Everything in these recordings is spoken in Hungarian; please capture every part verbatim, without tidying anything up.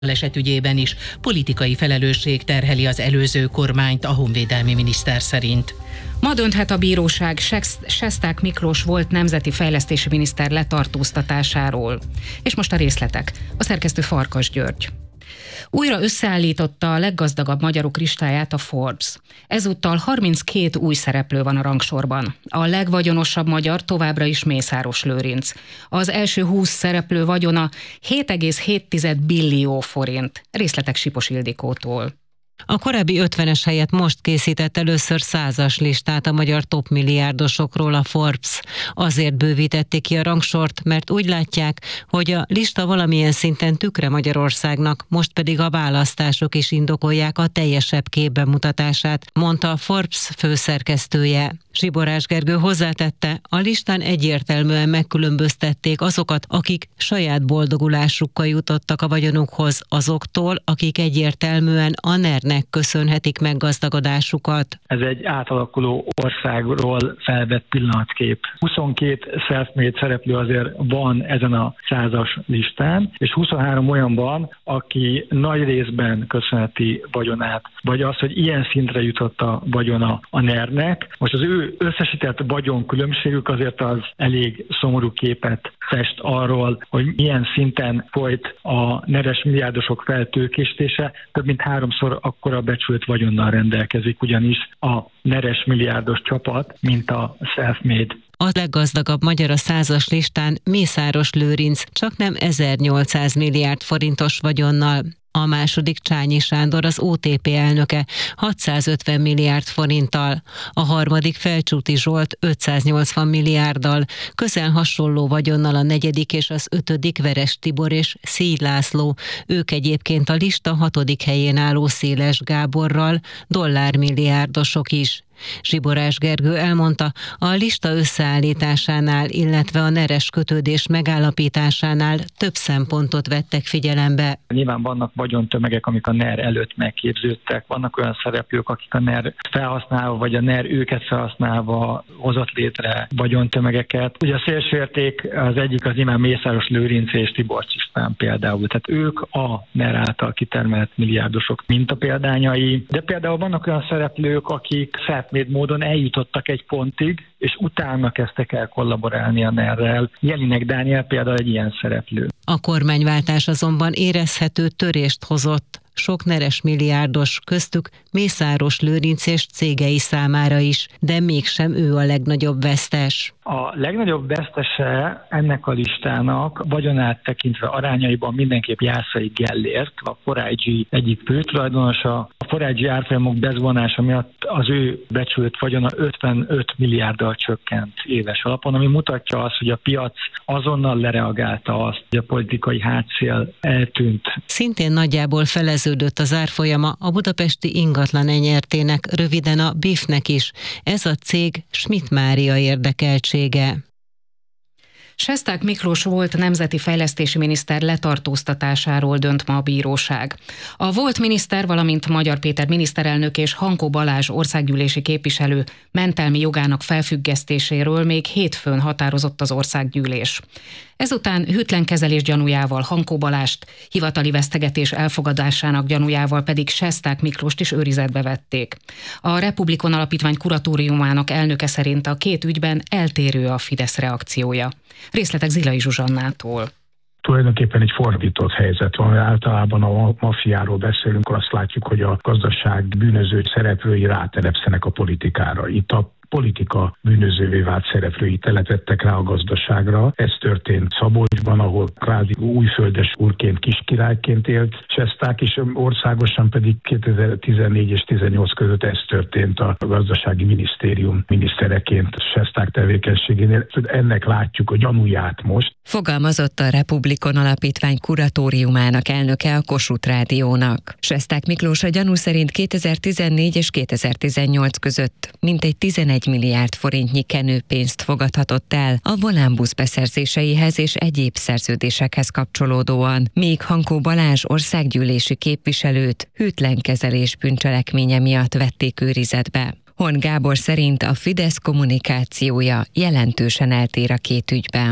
baleset ügyében is politikai felelősség terheli az előző kormányt, a honvédelmi miniszter szerint. Ma dönthet a bíróság Sesták Miklós volt nemzeti fejlesztési miniszter letartóztatásáról. És most a részletek. A szerkesztő Farkas György. Újra összeállította a leggazdagabb magyarok listáját a Forbes. Ezúttal harminckét új szereplő van a rangsorban. A legvagyonosabb magyar továbbra is Mészáros Lőrinc. Az első húsz szereplő vagyona hét egész hét billió forint. Részletek Sipos Ildikótól. A korábbi ötvenes helyett most készített először százas listát a magyar topmilliárdosokról a Forbes. Azért bővítették ki a rangsort, mert úgy látják, hogy a lista valamilyen szinten tükre Magyarországnak, most pedig a választások is indokolják a teljesebb kép bemutatását, mondta a Forbes főszerkesztője. Zsiborás Gergő hozzátette, a listán egyértelműen megkülönböztették azokat, akik saját boldogulásukkal jutottak a vagyonukhoz, azoktól, akik egyértelműen a nernek köszönhetik meg gazdagodásukat. Ez egy átalakuló országról felvett pillanatkép. huszonkét self-made szereplő azért van ezen a százas listán, és huszonhárom olyan van, aki nagy részben köszönheti vagyonát, vagy az, hogy ilyen szintre jutott a vagyona a nernek. Most az ő összesített vagyon különbségük azért az elég szomorú képet fest arról, hogy milyen szinten folyt a neres milliárdosok feltőkésítése, több mint háromszor akkora becsült vagyonnal rendelkezik, ugyanis a neres milliárdos csapat, mint a self-made. A leggazdagabb magyar a százas listán Mészáros Lőrinc, csaknem ezernyolcszáz milliárd forintos vagyonnal. A második Csányi Sándor, az o té pé elnöke hatszázötven milliárd forinttal, a harmadik Felcsúti Zsolt ötszáznyolcvan milliárddal, közel hasonló vagyonnal a negyedik és az ötödik Veres Tibor és Szíj László, ők egyébként a lista hatodik helyén álló Széles Gáborral dollármilliárdosok is. Zsiborás Gergő elmondta, a lista összeállításánál, illetve a neres kötődés megállapításánál több szempontot vettek figyelembe. Nyilván vannak vagyontömegek, amik a NER előtt megképződtek, vannak olyan szereplők, akik a NER felhasználva, vagy a NER őket felhasználva hozott létre vagyontömegeket. Ugye a szélsőérték az egyik az imád Mészáros Lőrinc és Tiborcs István például, tehát ők a NER által kitermelt milliárdosok mintapeldányai, de például vannak olyan szereplők, akik self-made módon eljutottak egy pontig, és utána kezdtek el kollaborálni a nerrel. Jelinek Dániel például egy ilyen szereplő. A kormányváltás azonban érezhető törést hozott sok neres milliárdos, köztük Mészáros Lőrinc és cégei számára is, de mégsem ő a legnagyobb vesztes. A legnagyobb vesztese ennek a listának vagyonát tekintve arányaiban mindenképp Jászai Gellért, a four I G egyik főtulajdonosa. A four I G árfolyamok bezvonása miatt az ő becsült vagyona ötvenöt milliárddal csökkent éves alapon, ami mutatja azt, hogy a piac azonnal lereagálta azt, hogy a politikai hátszél eltűnt. Szintén nagyjából feleződött az árfolyama a budapesti ingatlan enyertének, röviden a bé i ef-nek is. Ez a cég Schmidt Mária érdekeltsége. Sesták Miklós volt nemzeti fejlesztési miniszter letartóztatásáról dönt ma a bíróság. A volt miniszter, valamint Magyar Péter miniszterelnök és Hankó Balázs országgyűlési képviselő mentelmi jogának felfüggesztéséről még hétfőn határozott az országgyűlés. Ezután hűtlen kezelés gyanújával Hankó Balást, hivatali vesztegetés elfogadásának gyanújával pedig Sesták Miklóst is őrizetbe vették. A Republikon Alapítvány kuratóriumának elnöke szerint a két ügyben eltérő a Fidesz reakciója. Részletek Zilai Zsuzsannától. Tulajdonképpen egy fordított helyzet van, általában a mafiáról beszélünk, azt látjuk, hogy a gazdaság bűnöző szereplői rátelepszenek a politikára. Itt a politika bűnözővé vált szereplői telepettek rá a gazdaságra. Ez történt Szabolcsban, ahol kvázi újföldes úrként, kiskirályként élt Sesták, és országosan pedig kétezer-tizennégy és tizennyolc között ez történt a gazdasági minisztérium minisztereként Sesták tevékenységénél. Ennek látjuk a gyanúját most. Fogalmazott a Republikon Alapítvány kuratóriumának elnöke a Kossuth Rádiónak. Sesták Miklós a gyanú szerint kétezer-tizennégy és kétezer-tizennyolc között mintegy tizenegy milliárd forintnyi kenőpénzt fogadhatott el a volánbusz beszerzéseihez és egyéb szerződésekhez kapcsolódóan, míg Hankó Balázs országgyűlési képviselőt hűtlen kezelés bűncselekménye miatt vették őrizetbe. Horn Gábor szerint a Fidesz kommunikációja jelentősen eltér a két ügyben.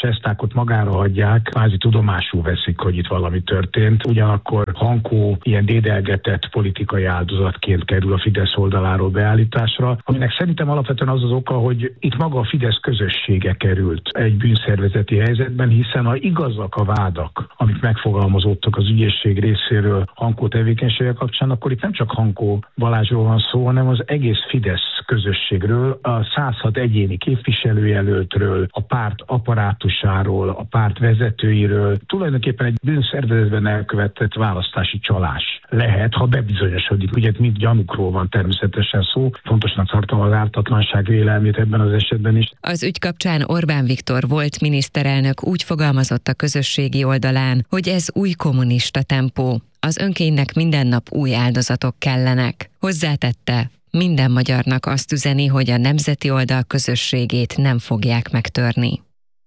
Sestákot magára hagyják, kvázi tudomásul veszik, hogy itt valami történt. Ugyanakkor Hankó ilyen dédelgetett politikai áldozatként kerül a Fidesz oldaláról beállításra, aminek szerintem alapvetően az az oka, hogy itt maga a Fidesz közössége került egy bűnszervezeti helyzetben, hiszen ha igazak a vádak, amik megfogalmazottak az ügyészség részéről Hankó tevékenysége kapcsán, akkor itt nem csak Hankó Balázsról van szó, hanem az egész Fidesz közösségről, a száz hat egyéni képviselőjelöltről, a párt apparátusáról, a párt vezetőiről, tulajdonképpen egy bűnszervezetben elkövetett választási csalás lehet, ha bebizonyosodik. Ugye mint gyanúkról van természetesen szó, fontosnak tartom az ártatlanság vélelmét ebben az esetben is. Az ügy kapcsán Orbán Viktor volt miniszterelnök úgy fogalmazott a közösségi oldalán, hogy ez új kommunista tempó. Az önkénynek minden nap új áldozatok kellenek. Hozzátette, minden magyarnak azt üzeni, hogy a nemzeti oldal közösségét nem fogják megtörni.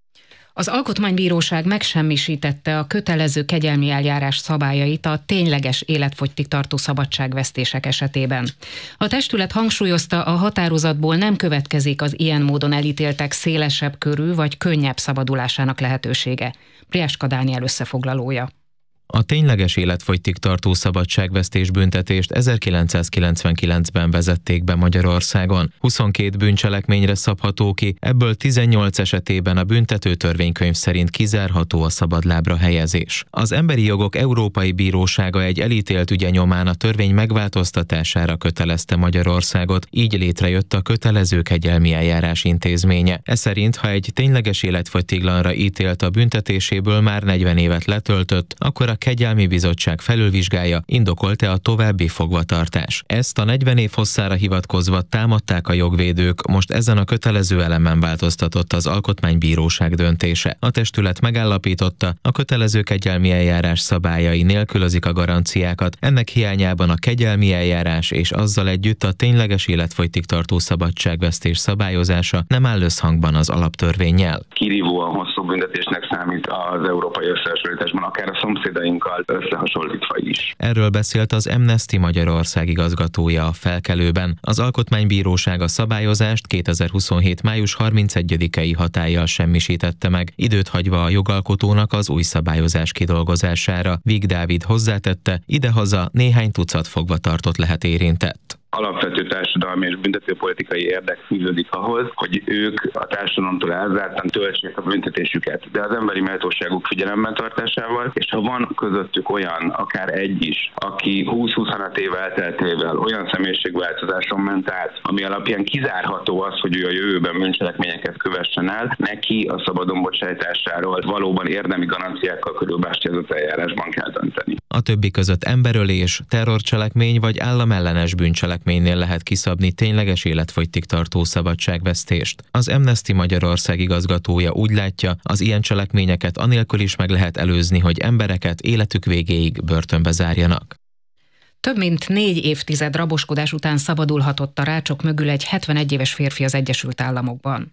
Az Alkotmánybíróság megsemmisítette a kötelező kegyelmi eljárás szabályait a tényleges életfogytig tartó szabadságvesztések esetében. A testület hangsúlyozta, a határozatból nem következik az ilyen módon elítéltek szélesebb körű vagy könnyebb szabadulásának lehetősége. Priáska Dániel összefoglalója. A tényleges életfogytig tartó szabadságvesztés büntetést ezerkilencszázkilencvenkilencben vezették be Magyarországon. huszonkét bűncselekményre szabható ki, ebből tizennyolc esetében a büntető törvénykönyv szerint kizárható a szabadlábra helyezés. Az Emberi Jogok Európai Bírósága egy elítélt ügye nyomán a törvény megváltoztatására kötelezte Magyarországot, így létrejött a kötelező kegyelmi eljárás intézménye. Ez szerint, ha egy tényleges életfogytiglanra ítélt a büntetéséből már negyven évet letöltött, akkor a Kegyelmi Bizottság felülvizsgálja, indokolt-e a további fogvatartás. Ezt a negyven év hosszára hivatkozva támadták a jogvédők, most ezen a kötelező elemen változtatott az Alkotmánybíróság döntése. A testület megállapította, a kötelező kegyelmi eljárás szabályai nélkülözik a garanciákat, ennek hiányában a kegyelmi eljárás és azzal együtt a tényleges életfogytig tartó szabadságvesztés szabályozása nem áll összhangban az alaptörvénnyel. Kirívóan hosszú büntetésnek számít az európai összehasonlításban, akár a szomszédai összehasonlítva is. Erről beszélt az Amnesty Magyarország igazgatója a Felkelőben. Az Alkotmánybíróság a szabályozást kétezer-huszonhét május harmincegyedikei hatállyal semmisítette meg, időt hagyva a jogalkotónak az új szabályozás kidolgozására. Vig Dávid hozzátette, idehaza néhány tucat fogvatartott lehet érintett. Alapvető társadalmi és büntetőpolitikai érdek fűződik ahhoz, hogy ők a társadalomtól elzártan töltsék a büntetésüket, de az emberi méltóságuk figyelemben tartásával, és ha van közöttük olyan, akár egy is, aki húsz-huszonöt év elteltével olyan személyiségváltozáson ment át, ami alapján kizárható az, hogy ő a jövőben bűncselekményeket kövessen el, neki a szabadon bocsájtásáról valóban érdemi garanciákkal körülbástyázott eljárásban kell dönteni. A többi között emberölés, terrorcselekmény vagy államellenes bűncselekménynél lehet kiszabni tényleges életfogytig tartó szabadságvesztést. Az Amnesty Magyarország igazgatója úgy látja, az ilyen cselekményeket anélkül is meg lehet előzni, hogy embereket életük végéig börtönbe zárjanak. Több mint négy évtized raboskodás után szabadulhatott a rácsok mögül egy hetvenegy éves férfi az Egyesült Államokban.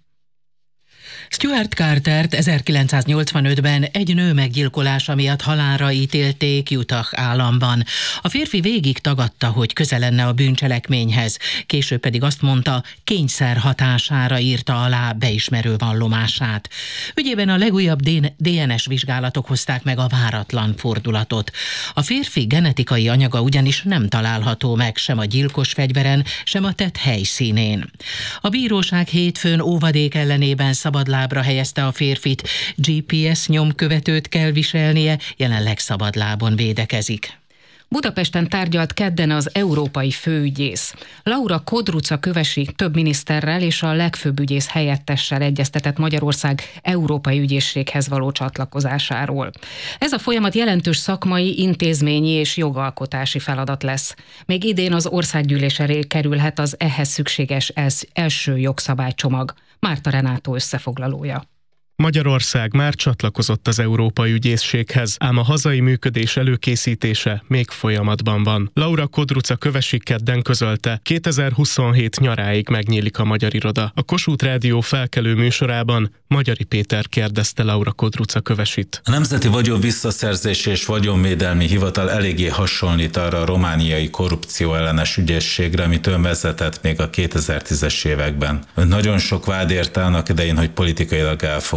Stuart Cartert ezerkilencszáznyolcvanötben egy nő meggyilkolása miatt halálra ítélték Utah államban. A férfi végig tagadta, hogy köze lenne a bűncselekményhez, később pedig azt mondta, kényszer hatására írta alá beismerő vallomását. Ügyében a legújabb dé en es vizsgálatok hozták meg a váratlan fordulatot. A férfi genetikai anyaga ugyanis nem található meg sem a gyilkos fegyveren, sem a tett helyszínén. A bíróság hétfőn óvadék ellenében szabadlábra helyezte a férfit, gé pé es nyomkövetőt kell viselnie, jelenleg szabadlábon védekezik. Budapesten tárgyalt kedden az európai főügyész. Laura Kodruca-Kövesi több miniszterrel és a legfőbb ügyész helyettessel egyeztetett Magyarország európai ügyészséghez való csatlakozásáról. Ez a folyamat jelentős szakmai, intézményi és jogalkotási feladat lesz. Még idén az országgyűlés elé kerülhet az ehhez szükséges első jogszabálycsomag. Márta Renátó összefoglalója. Magyarország már csatlakozott az Európai Ügyészséghez, ám a hazai működés előkészítése még folyamatban van. Laura Kodruca-Kövesi kedden közölte, kétezer-huszonhét nyaráig megnyílik a magyar iroda. A Kossuth Rádió felkelő műsorában Magyari Péter kérdezte Laura Kodruca-Kövesit. A Nemzeti Vagyon Visszaszerzési és Vagyonvédelmi Hivatal eléggé hasonlít arra a romániai korrupció ellenes ügyészségre, amit ön vezetett még a kétezer-tízes években. Ön nagyon sok vád érte annak idején, hogy politikailag elfog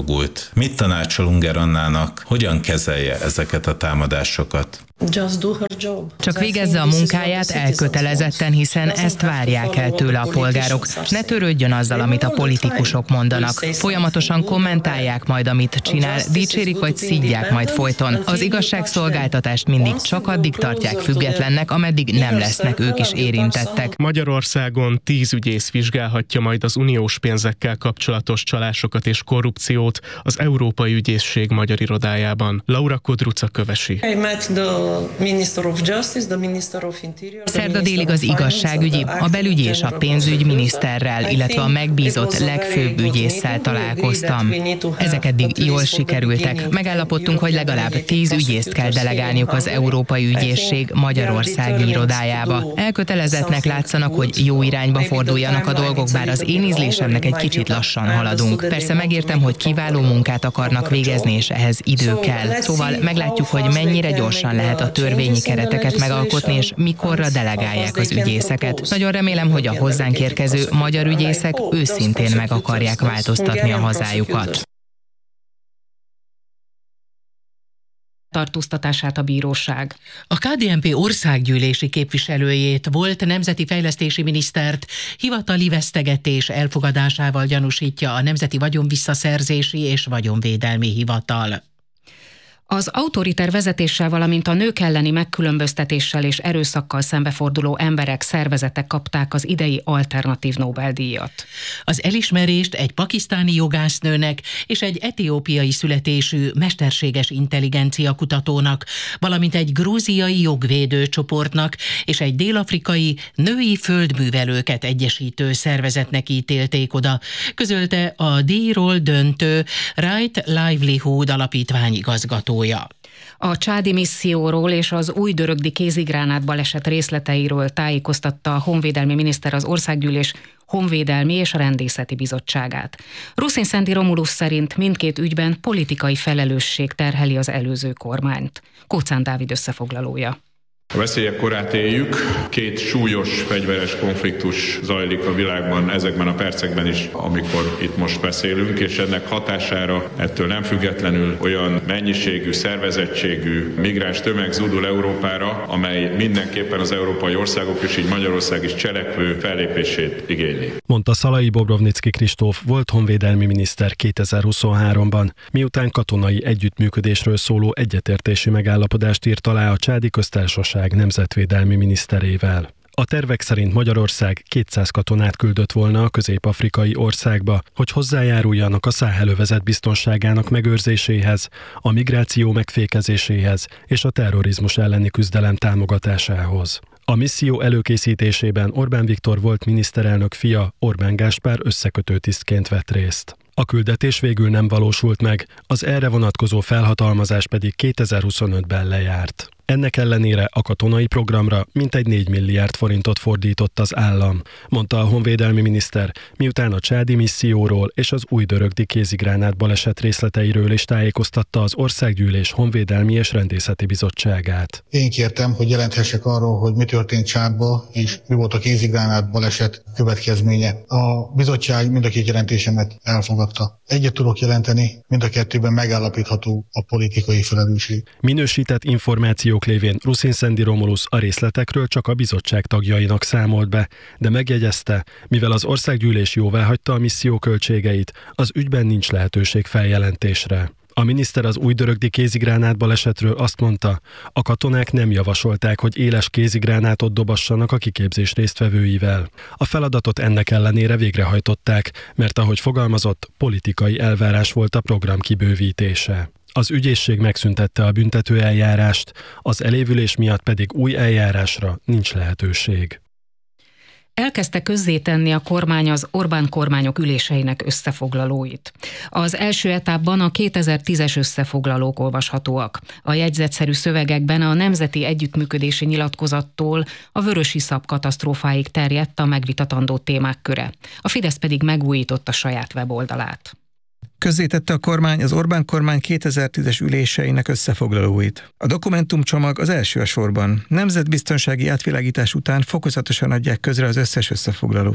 elfogult. Mit tanácsol Unger Annának, hogyan kezelje ezeket a támadásokat? Csak végezze a munkáját elkötelezetten, hiszen ezt várják el tőle a polgárok. Ne törődjön azzal, amit a politikusok mondanak. Folyamatosan kommentálják majd, amit csinál, dicsérik vagy szídják majd folyton. Az igazságszolgáltatást mindig csak addig tartják függetlennek, ameddig nem lesznek ők is érintettek. Magyarországon tíz ügyész vizsgálhatja majd az uniós pénzekkel kapcsolatos csalásokat és korrupciót az Európai Ügyészség magyar irodájában. Laura Kodruca kövesi. Szerda délig az igazságügyi, a belügyi és a pénzügy miniszterrel, illetve a megbízott legfőbb ügyésszel találkoztam. Ezek eddig jól sikerültek. Megállapodtunk, hogy legalább tíz ügyészt kell delegálniuk az Európai Ügyészség Magyarországi irodájába. Elkötelezettnek látszanak, hogy jó irányba forduljanak a dolgok, bár az én ízlésemnek egy kicsit lassan haladunk. Persze megértem, hogy kiváló munkát akarnak végezni, és ehhez idő kell. Szóval meglátjuk, hogy mennyire gyorsan lehet a törvényi kereteket megalkotni, és mikorra delegálják az ügyészeket. Nagyon remélem, hogy a hozzánk érkező magyar ügyészek őszintén meg akarják változtatni a hazájukat. Tartóztatását a bíróság. A ká dé en pé országgyűlési képviselőjét, volt nemzeti fejlesztési minisztert hivatali vesztegetés elfogadásával gyanúsítja a Nemzeti Vagyonvisszaszerzési és Vagyonvédelmi Hivatal. Az autoriter vezetéssel, valamint a nők elleni megkülönböztetéssel és erőszakkal szembeforduló emberek, szervezetek kapták az idei alternatív Nobel-díjat. Az elismerést egy pakisztáni jogásznőnek és egy etiópiai születésű mesterséges intelligencia kutatónak, valamint egy grúziai jogvédő csoportnak és egy dél-afrikai női földművelőket egyesítő szervezetnek ítélték oda, közölte a díjról döntő Right Livelihood alapítvány igazgató. A csádi misszióról és az újdörögdi kézigránát baleset részleteiről tájékoztatta a honvédelmi miniszter az Országgyűlés Honvédelmi és Rendészeti Bizottságát. Ruszinszendi Romulus szerint mindkét ügyben politikai felelősség terheli az előző kormányt. Kóczán Dávid összefoglalója. A veszélyek korát éljük, két súlyos fegyveres konfliktus zajlik a világban ezekben a percekben is, amikor itt most beszélünk, és ennek hatására ettől nem függetlenül olyan mennyiségű, szervezettségű migráns tömeg zúdul Európára, amely mindenképpen az európai országok és így Magyarország is cselekvő fellépését igényli. Mondta Szalai Bobrovnicki Kristóf, volt honvédelmi miniszter kétezer-huszonháromban, miután katonai együttműködésről szóló egyetértési megállapodást írt alá a Csádi Köztársaság nemzetvédelmi miniszterével. A tervek szerint Magyarország kétszáz katonát küldött volna a közép-afrikai országba, hogy hozzájáruljanak a Száhelövezet biztonságának megőrzéséhez, a migráció megfékezéséhez és a terrorizmus elleni küzdelem támogatásához. A misszió előkészítésében Orbán Viktor volt miniszterelnök fia, Orbán Gáspár összekötő tisztként vett részt. A küldetés végül nem valósult meg, az erre vonatkozó felhatalmazás pedig kétezer-huszonötben lejárt. Ennek ellenére a katonai programra mintegy négy milliárd forintot fordított az állam, mondta a honvédelmi miniszter, miután a csádi misszióról és az újdörögdi kézigránát baleset részleteiről is tájékoztatta az Országgyűlés Honvédelmi és Rendészeti Bizottságát. Én kértem, hogy jelenthessek arról, hogy mi történt Csádba, és mi volt a kézigránát baleset következménye. A bizottság mind a két jelentésemet elfogadta. Egyet tudok jelenteni, mind a kettőben megállapítható a politikai felelősség. Minősített információ lévén Ruszinszendi Romulus a részletekről csak a bizottság tagjainak számolt be, de megjegyezte, mivel az Országgyűlés jóváhagyta a misszió költségeit, az ügyben nincs lehetőség feljelentésre. A miniszter az újdörögdi kézigránát balesetről azt mondta, a katonák nem javasolták, hogy éles kézigránátot dobassanak a kiképzés résztvevőivel. A feladatot ennek ellenére végrehajtották, mert ahogy fogalmazott, politikai elvárás volt a program kibővítése. Az ügyészség megszüntette a büntető eljárást, az elévülés miatt pedig új eljárásra nincs lehetőség. Elkezdte közzétenni a kormány az Orbán kormányok üléseinek összefoglalóit. Az első etapban a kétezer-tízes összefoglalók olvashatóak. A jegyzetszerű szövegekben a Nemzeti Együttműködési Nyilatkozattól a vörösiszap katasztrófáig terjedt a megvitatandó témák köre. A Fidesz pedig megújította saját weboldalát. Közzétette a kormány az Orbán kormány kétezer-tízes üléseinek összefoglalóit. A dokumentumcsomag az első a sorban. Nemzetbiztonsági átvilágítás után fokozatosan adják közre az összes összefoglalót.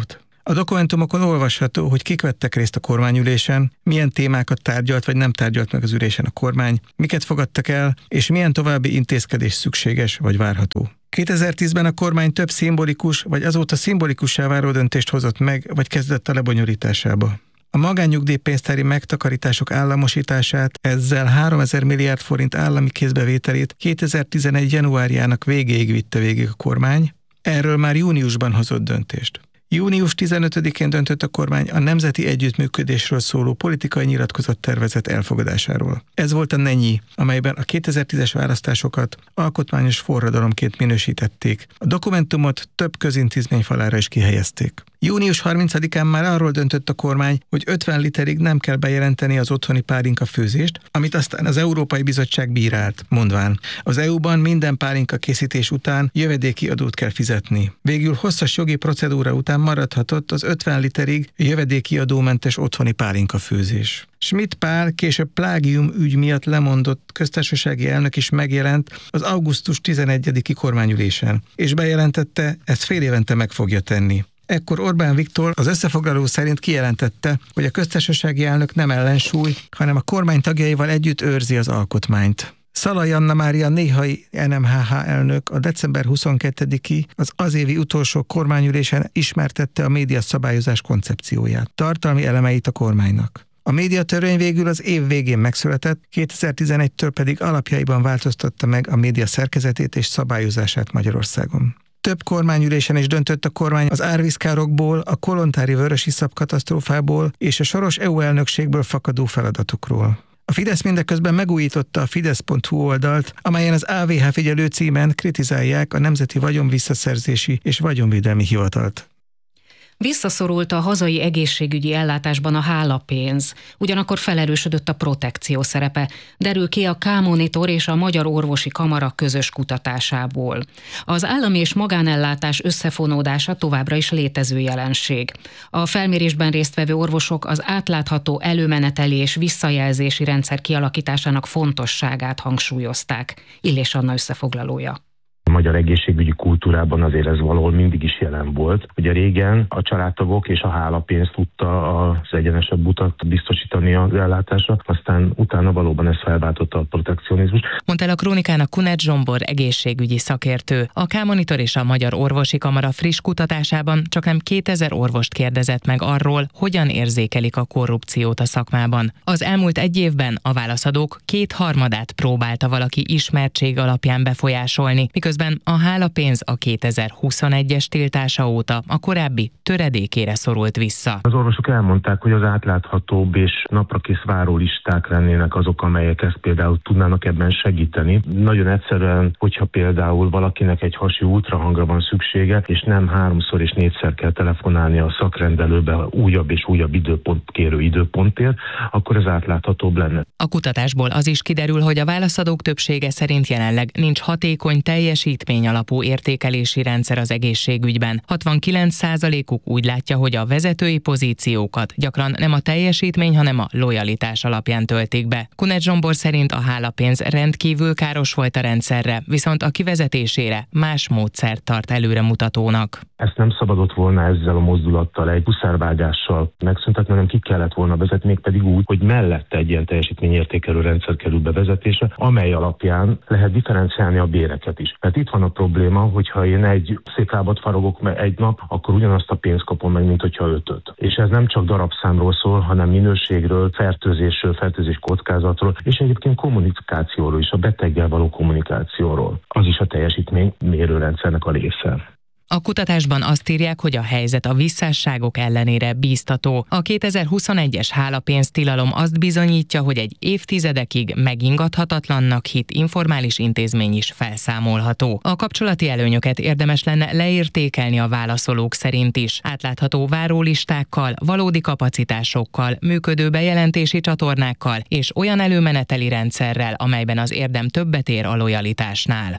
A dokumentumokon olvasható, hogy kik vettek részt a kormányülésen, milyen témákat tárgyalt vagy nem tárgyalt meg az ülésen a kormány, miket fogadtak el, és milyen további intézkedés szükséges vagy várható. kétezer-tízben a kormány több szimbolikus vagy azóta szimbolikussá váló döntést hozott meg, vagy kezdett a lebonyolításába. A magánnyugdíjpénztári megtakarítások államosítását, ezzel háromezer milliárd forint állami kézbevételét kétezer-tizenegy januárjának végéig vitte végig a kormány, erről már júniusban hozott döntést. június tizenötödikén döntött a kormány a nemzeti együttműködésről szóló politikai nyilatkozattervezet elfogadásáról. Ez volt a NENYI, amelyben a kétezer-tízes választásokat alkotmányos forradalomként minősítették. A dokumentumot több közintézmény falára is kihelyezték. június harmincadikán már arról döntött a kormány, hogy ötven literig nem kell bejelenteni az otthoni pálinka főzést, amit aztán az Európai Bizottság bírált, mondván, az é u-ban minden pálinka készítés után jövedéki adót kell fizetni. Végül hosszas jogi procedúra után maradhatott az ötven literig jövedéki adómentes otthoni pálinka főzés. Schmidt Pál később plágium ügy miatt lemondott köztársasági elnök is megjelent az augusztus tizenegyediki kormányülésen, és bejelentette, ezt fél évente meg fogja tenni. Ekkor Orbán Viktor az összefoglaló szerint kijelentette, hogy a köztársasági elnök nem ellensúly, hanem a kormány tagjaival együtt őrzi az alkotmányt. Szalai Anna Mária néhai en em há há elnök a december huszonkettediki, az az évi utolsó kormányülésen ismertette a médiaszabályozás koncepcióját, tartalmi elemeit a kormánynak. A médiatörvény végül az év végén megszületett, kétezer-tizenegytől pedig alapjaiban változtatta meg a média szerkezetét és szabályozását Magyarországon. Több kormányülésen is döntött a kormány az árvízkárokból, a kolontári vörösiszap katasztrófából és a soros é u elnökségből fakadó feladatokról. A Fidesz mindeközben megújította a fidesz pont hu oldalt, amelyen az á vé há figyelő címen kritizálják a Nemzeti Vagyonvisszaszerzési és Vagyonvédelmi Hivatalt. Visszaszorult a hazai egészségügyi ellátásban a hálapénz, ugyanakkor felerősödött a protekció szerepe, derül ki a K-Monitor és a Magyar Orvosi Kamara közös kutatásából. Az állami és magánellátás összefonódása továbbra is létező jelenség. A felmérésben résztvevő orvosok az átlátható előmeneteli és visszajelzési rendszer kialakításának fontosságát hangsúlyozták. Illés Anna összefoglalója. A magyar egészségügyi kultúrában azért ez valahol mindig is jelen volt. Ugye régen a családtagok és a hálapénz tudta az egyenesebb utat biztosítani az ellátásra, aztán utána valóban ez felváltotta a protekcionizmus. Mondta el a Krónikának Kunert Zsombor egészségügyi szakértő. A K-Monitor és a Magyar Orvosi Kamara friss kutatásában csaknem kétezer orvost kérdezett meg arról, hogyan érzékelik a korrupciót a szakmában. Az elmúlt egy évben a válaszadók kétharmadát próbálta valaki ismertség alapján befolyásolni, miközben a hálapénz a kétezer-huszonegyes tiltása óta a korábbi töredékére szorult vissza. Az orvosok elmondták, hogy az átláthatóbb és naprakész várólisták lennének azok, amelyek ezt például tudnának ebben segíteni. Nagyon egyszerűen, hogyha például valakinek egy hasi ultrahangra van szüksége, és nem háromszor és négyszer kell telefonálni a szakrendelőbe újabb és újabb időpont kérő időpontért, akkor ez átláthatóbb lenne. A kutatásból az is kiderül, hogy a válaszadók többsége szerint jelenleg nincs hatékony teljesítmény alapú értékelési rendszer az egészségügyben. hatvankilenc százalékuk úgy látja, hogy a vezetői pozíciókat gyakran nem a teljesítmény, hanem a lojalitás alapján töltik be. Kunert Zsombor szerint a hálapénz rendkívül káros volt a rendszerre, viszont a kivezetésére más módszert tart előremutatónak. Ezt nem szabadott volna ezzel a mozdulattal, egy puszárvágyással megszüntetni, hanem ki kellett volna vezetni, mégpedig úgy, hogy mellette egy ilyen teljesítményértékelő rendszer kerül bevezetésre, amely alapján lehet differenciálni a béreket is. Tehát itt van a probléma, hogyha én egy széklábat faragok egy nap, akkor ugyanazt a pénzt kapom meg, mint hogyha ötöt. És ez nem csak darabszámról szól, hanem minőségről, fertőzésről, fertőzés kockázatról, és egyébként kommunikációról is, a beteggel való kommunikációról. Az is a teljesítmény mérőrendszernek a része. A kutatásban azt írják, hogy a helyzet a visszásságok ellenére bíztató. A kétezer-huszonegyes hálapénztilalom azt bizonyítja, hogy egy évtizedekig megingathatatlannak hitt informális intézmény is felszámolható. A kapcsolati előnyöket érdemes lenne leértékelni a válaszolók szerint is. Átlátható várólistákkal, valódi kapacitásokkal, működő bejelentési csatornákkal és olyan előmeneteli rendszerrel, amelyben az érdem többet ér a lojalitásnál.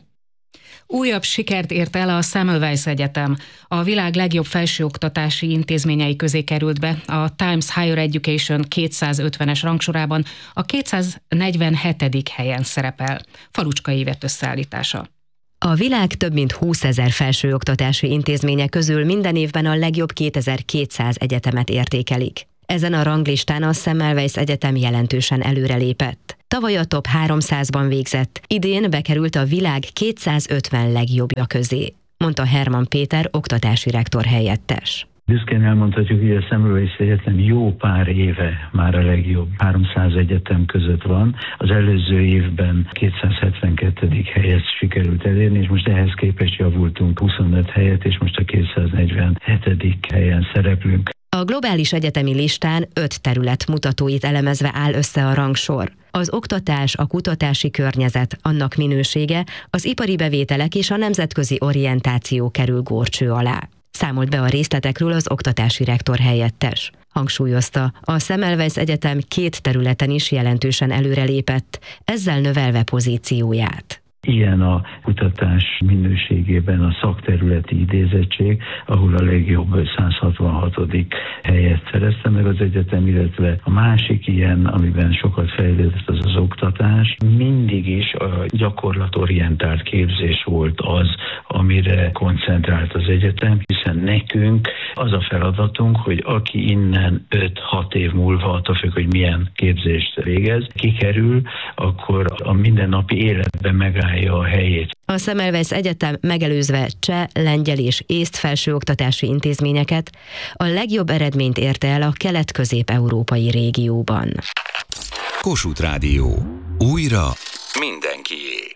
Újabb sikert ért el a Semmelweis Egyetem. A világ legjobb felsőoktatási intézményei közé került be. A Times Higher Education kétszázötvenes rangsorában a kétszáznegyvenhetedik helyen szerepel. Falucskai Ivett összeállítása. A világ több mint húszezer felsőoktatási intézménye közül minden évben a legjobb kétezer-kétszáz egyetemet értékelik. Ezen a ranglistán a Semmelweis Egyetem jelentősen előrelépett. Tavaly a top háromszázban végzett, idén bekerült a világ kétszázötven legjobbja közé, mondta Herman Péter oktatási rektor helyettes. Büszkén elmondhatjuk, hogy a Semmelweis Egyetem jó pár éve már a legjobb háromszáz egyetem között van. Az előző évben kétszázhetvenkettedik helyet sikerült elérni, és most ehhez képest javultunk huszonöt helyet, és most a kétszáznegyvenhetedik helyen szereplünk. A globális egyetemi listán öt terület mutatóit elemezve áll össze a rangsor. Az oktatás, a kutatási környezet, annak minősége, az ipari bevételek és a nemzetközi orientáció kerül górcső alá. Számolt be a részletekről az oktatási rektor helyettes. Hangsúlyozta, a Semmelweis Egyetem két területen is jelentősen előrelépett, ezzel növelve pozícióját. Ilyen a kutatás minőségében a szakterületi idézettség, ahol a legjobb száz hatvanhatodik helyet szerezte meg az egyetem, illetve a másik ilyen, amiben sokat fejlődött, az az oktatás. Mindig is a gyakorlatorientált képzés volt az, amire koncentrált az egyetem, hiszen nekünk az a feladatunk, hogy aki innen öt-hat év múlva, attól függ, hogy milyen képzést végez, kikerül, akkor a mindennapi életben megáll a helyét. A Semmelweis Egyetem megelőzve cseh, lengyel és észt felsőoktatási intézményeket a legjobb eredményt érte el a kelet-közép-európai régióban. Kossuth Rádió. Újra mindenkié.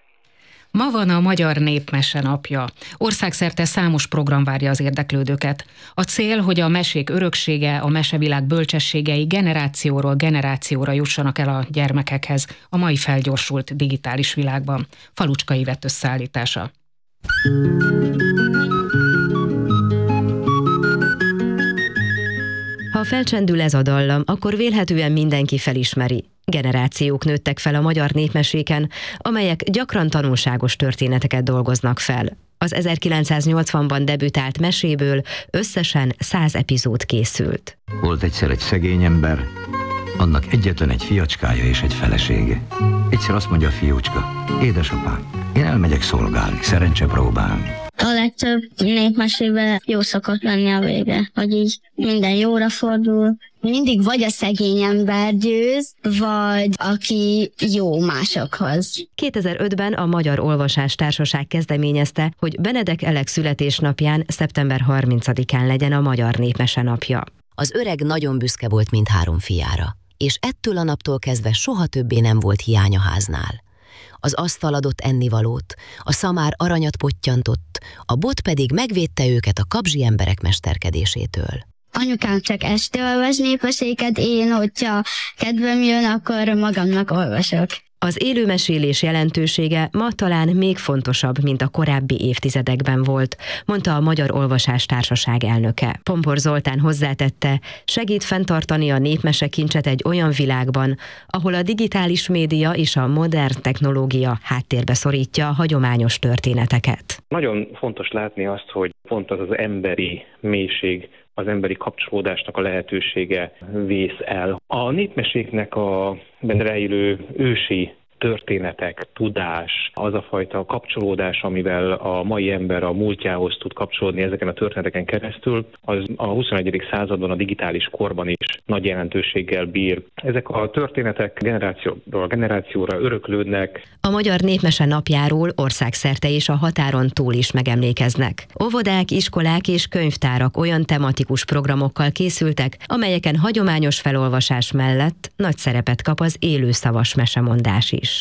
Ma van a Magyar Népmese napja. Országszerte számos program várja az érdeklődőket. A cél, hogy a mesék öröksége, a mesevilág bölcsességei generációról generációra jussanak el a gyermekekhez a mai felgyorsult digitális világban. Falucska Ivett összeállítása. Ha felcsendül ez a dallam, akkor vélhetően mindenki felismeri. Generációk nőttek fel a magyar népmeséken, amelyek gyakran tanulságos történeteket dolgoznak fel. Az ezerkilencszáznyolcvanban debütált meséből összesen száz epizód készült. Volt egyszer egy szegény ember, annak egyetlen egy fiacskája és egy felesége. Egyszer azt mondja a fiúcska: édesapám, én elmegyek szolgálni, szerencse próbálni. A legtöbb népmesében jó szokott lenni a vége, hogy így minden jóra fordul. Mindig vagy a szegény ember győz, vagy aki jó másokhoz. kétezer-ötben a Magyar Olvasás Társaság kezdeményezte, hogy Benedek Elek születésnapján, szeptember harmincadikán legyen a Magyar Népmese napja. Az öreg nagyon büszke volt mindhárom fiára, és ettől a naptól kezdve soha többé nem volt hiány a háznál. Az asztal adott ennivalót, a szamár aranyat pottyantott, a bot pedig megvédte őket a kapzsi emberek mesterkedésétől. Anyukám csak este olvas népmeséket, én, hogyha kedvem jön, akkor magamnak olvasok. Az élőmesélés jelentősége ma talán még fontosabb, mint a korábbi évtizedekben volt, mondta a Magyar Olvasás Társaság elnöke. Pompor Zoltán hozzátette, segít fenntartani a népmesekincset egy olyan világban, ahol a digitális média és a modern technológia háttérbe szorítja a hagyományos történeteket. Nagyon fontos látni azt, hogy pont az az emberi mélység, az emberi kapcsolódásnak a lehetősége vész el. A népmeséknek a benne rejlő ősi történetek, tudás, az a fajta kapcsolódás, amivel a mai ember a múltjához tud kapcsolódni ezeken a történeteken keresztül, az a huszonegyedik században, a digitális korban is nagy jelentőséggel bír. Ezek a történetek generációról generációra öröklődnek. A Magyar Népmese napjáról országszerte és a határon túl is megemlékeznek. Óvodák, iskolák és könyvtárak olyan tematikus programokkal készültek, amelyeken hagyományos felolvasás mellett nagy szerepet kap az élőszavas mesemondás is.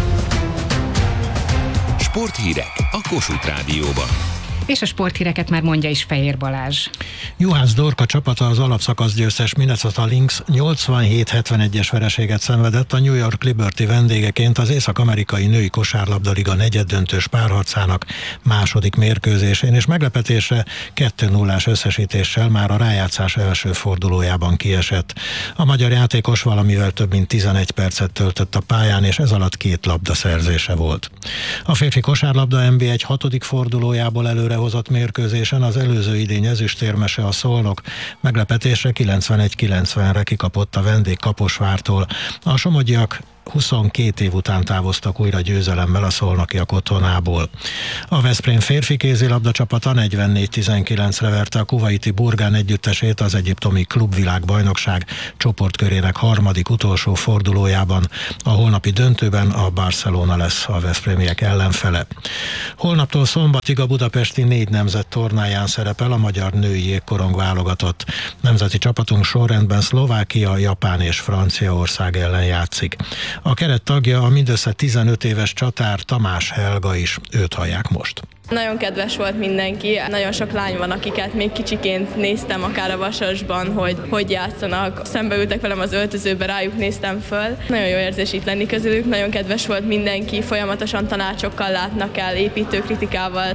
Sporthírek a Kossuth Rádióban. És a sporthíreket már mondja is Fejér Balázs. Juhász Dorka csapata, az alapszakasz győztes Minnesota Lynx nyolcvanhét hetvenegyes vereséget szenvedett a New York Liberty vendégeként az észak-amerikai női kosárlabdaliga negyeddöntős párharcának második mérkőzésén, és meglepetésre kettő nullás összesítéssel már a rájátszás első fordulójában kiesett. A magyar játékos valamivel több mint tizenegy percet töltött a pályán, és ez alatt két labda szerzése volt. A férfi kosárlabda en bé egy hatodik fordulójából előre hozott mérkőzésen az előző idény ezüstérmese, a Szolnok meglepetésre kilencvenegy kilencvenre kikapott a vendég Kaposvártól. A somogyiak huszonkét év után távoztak újra győzelemmel a szolnokiak otthonából. A Veszprém férfi kézilabda csapata negyvennégy tizenkilencre verte a kuvaiti Burgán együttesét az egyiptomi klubvilágbajnokság csoportkörének harmadik utolsó fordulójában. A holnapi döntőben a Barcelona lesz a veszprémiek ellenfele. Holnaptól szombatig a budapesti négy nemzet tornáján szerepel a magyar női jégkorong válogatott. Nemzeti csapatunk sorrendben Szlovákia, Japán és Franciaország ellen játszik. A keret tagja a mindössze tizenöt éves csatár Tamás Helga is, őt hallják most. Nagyon kedves volt mindenki, nagyon sok lány van, akiket még kicsiként néztem, akár a Vasasban, hogy hogy játszanak. Szembeültek velem az öltözőbe, rájuk néztem föl. Nagyon jó érzés itt lenni közülük, nagyon kedves volt mindenki, folyamatosan tanácsokkal látnak el, építő kritikával.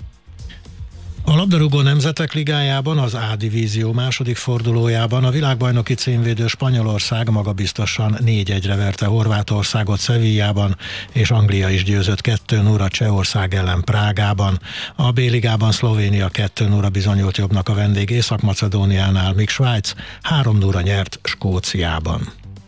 A labdarúgó nemzetek ligájában, az A divízió második fordulójában a világbajnoki címvédő Spanyolország magabiztosan négy egyre verte Horvátországot Sevillában, és Anglia is győzött kettő nulla Csehország ellen Prágában. A B-ligában Szlovénia kettő nulla bizonyult jobbnak a vendég Észak-Macedóniánál, míg Svájc három nulla nyert Skóciában.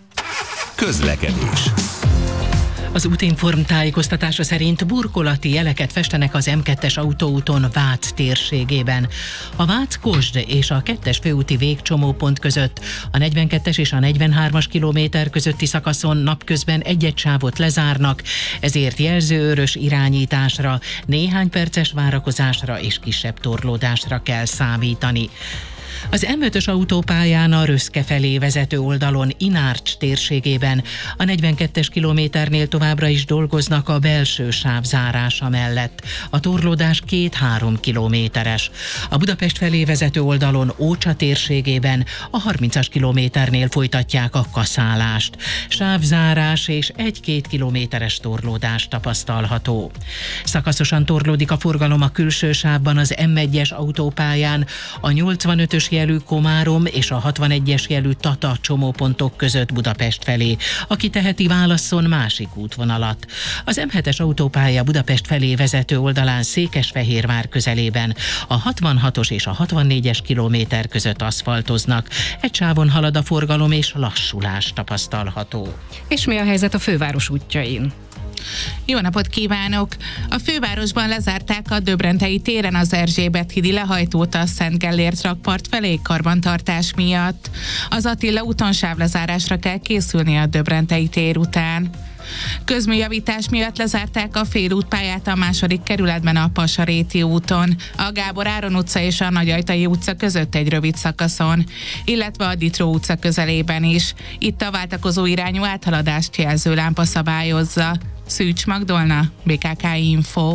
Közlekedés. Az Útinform tájékoztatása szerint burkolati jeleket festenek az M kettes autóúton Vác térségében. A Vác-Kosd és a kettes főúti végcsomópont között, a negyvenkettes és a negyvenhármas kilométer közötti szakaszon napközben egy-egy sávot lezárnak, ezért jelzőörös irányításra, néhány perces várakozásra és kisebb torlódásra kell számítani. Az M ötös autópályán a Röszke felé vezető oldalon Inárcs térségében a negyvenkettes kilométernél továbbra is dolgoznak a belső sáv zárása mellett. A torlódás két-három kilométeres. A Budapest felé vezető oldalon Ócsa térségében a harmincas kilométernél folytatják a kaszálást. Sávzárás és egy-két kilométeres torlódás tapasztalható. Szakaszosan torlódik a forgalom a külső sávban az M egyes autópályán, a nyolcvanötös jelű Komárom és a hatvanegyes jelű Tata csomópontok között Budapest felé. Aki teheti, válasszon másik útvonalat. Az M hetes autópálya Budapest felé vezető oldalán Székesfehérvár közelében a hatvanhatos és a hatvannégyes kilométer között aszfaltoznak. Egy sávon halad a forgalom és lassulás tapasztalható. És mi a helyzet a főváros útjain? Jó napot kívánok! A fővárosban lezárták a Döbrentei téren az Erzsébet-hídi lehajtót a Szent Gellért rakpart felé karbantartás miatt. Az Attila úton sávlezárásra kell készülni a Döbrentei tér után. Közműjavítás miatt lezárták a félútpályát a második kerületben a Pasaréti úton, a Gábor Áron utca és a Nagyajtai utca között egy rövid szakaszon, illetve a Ditró utca közelében is. Itt a váltakozó irányú áthaladást jelző lámpa szabályozza. Szűcs Magdolna, bé ká ká Info.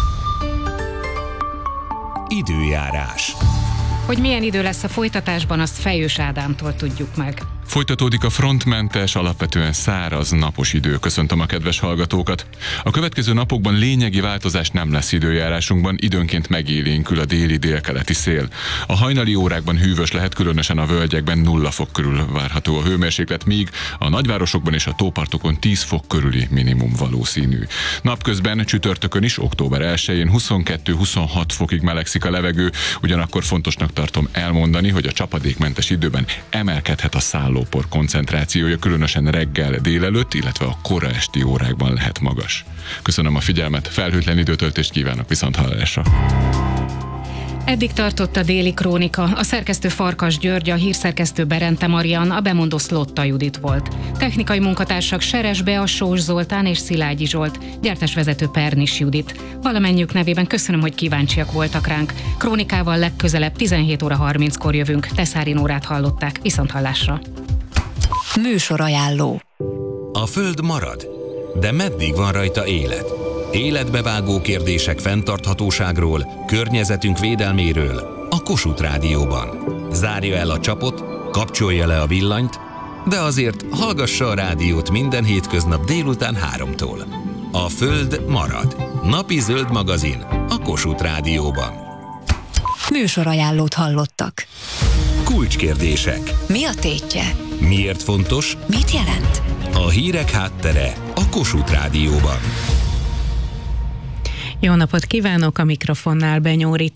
Időjárás. Hogy milyen idő lesz a folytatásban, azt Fejős Ádámtól tudjuk meg. Folytatódik a frontmentes, alapvetően száraz, napos idő. Köszöntöm a kedves hallgatókat. A következő napokban lényegi változás nem lesz időjárásunkban, időnként megélénkül a déli délkeleti szél. A hajnali órákban hűvös lehet, különösen a völgyekben nulla fok körül várható a hőmérséklet, míg a nagyvárosokban és a tópartokon tíz fok körüli minimum valószínű. Napközben csütörtökön is, október elsején huszonkettő-huszonhat fokig melegszik a levegő, ugyanakkor fontosnak tartom elmondani, hogy a csapadékmentes időben emelkedhet a szálló por koncentrációja, különösen reggel, délelőtt, illetve a kora esti órákban lehet magas. Köszönöm a figyelmet, felhőtlen időtöltést kívánok, viszonthallásra! Eddig tartott a Déli Krónika. A szerkesztő Farkas György, a hírszerkesztő Berente Marian, a bemondó Szlotta Judit volt. Technikai munkatársak Seres Bea, Sós Zoltán és Szilágyi Zsolt, gyártásvezető Pernis Judit. Valamennyiük nevében köszönöm, hogy kíváncsiak voltak ránk. Krónikával legközelebb tizenhét óra harminckor jövünk. Teszárin órát hallották. Viszonthallásra. Műsorajánló. A Föld marad, de meddig van rajta élet? Életbevágó kérdések fenntarthatóságról, környezetünk védelméről a Kossuth Rádióban. Zárja el a csapot, kapcsolja le a villanyt, de azért hallgassa a rádiót minden hétköznap délután háromtól. A Föld marad. Napi zöld magazin a Kossuth Rádióban. Műsorajánlót hallottak. Kulcskérdések. Mi a tétje? Miért fontos? Mit jelent? A hírek háttere a Kossuth Rádióban. Jó napot kívánok, a mikrofonnál Benyó Rita.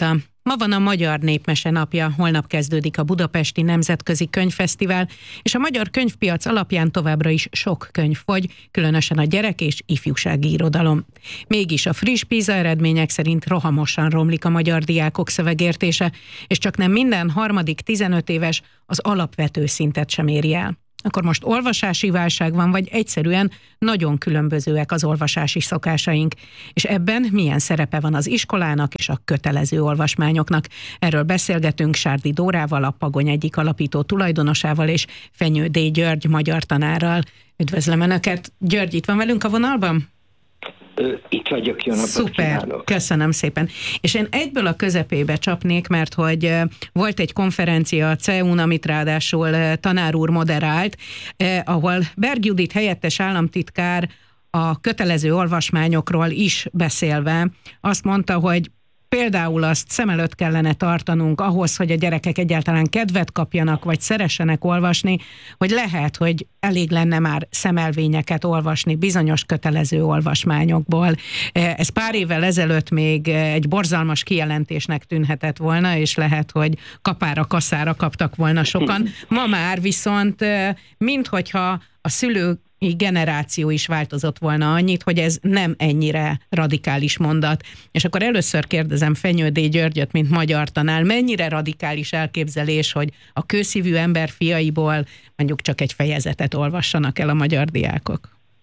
Ma van a Magyar Népmese napja, holnap kezdődik a Budapesti Nemzetközi Könyvfesztivál, és a magyar könyvpiac alapján továbbra is sok könyv fogy, különösen a gyerek- és ifjúsági irodalom. Mégis a friss PISA eredmények szerint rohamosan romlik a magyar diákok szövegértése, és csak nem minden harmadik tizenöt éves az alapvető szintet sem éri el. Akkor most olvasási válság van, vagy egyszerűen nagyon különbözőek az olvasási szokásaink, és ebben milyen szerepe van az iskolának és a kötelező olvasmányoknak. Erről beszélgetünk Sárdi Dórával, a Pagony egyik alapító tulajdonosával, és Fenyő D. György magyar tanárral. Üdvözlöm Önöket! György, itt van velünk a vonalban? Itt vagyok, jó napot Szuper, kívánok. Köszönöm szépen. És én egyből a közepébe csapnék, mert hogy volt egy konferencia a cé e u-n, amit ráadásul tanár úr moderált, ahol Berg Judit helyettes államtitkár a kötelező olvasmányokról is beszélve azt mondta, hogy például azt szem előtt kellene tartanunk ahhoz, hogy a gyerekek egyáltalán kedvet kapjanak, vagy szeressenek olvasni, hogy lehet, hogy elég lenne már szemelvényeket olvasni bizonyos kötelező olvasmányokból. Ez pár évvel ezelőtt még egy borzalmas kijelentésnek tűnhetett volna, és lehet, hogy kapára, kaszára kaptak volna sokan. Ma már viszont minthogyha a szülők generáció is változott volna annyit, hogy ez nem ennyire radikális mondat. És akkor először kérdezem Fenyő D. Györgyöt, mint magyar tanár, mennyire radikális elképzelés, hogy a kőszívű ember fiaiból mondjuk csak egy fejezetet olvassanak el a magyar diákok?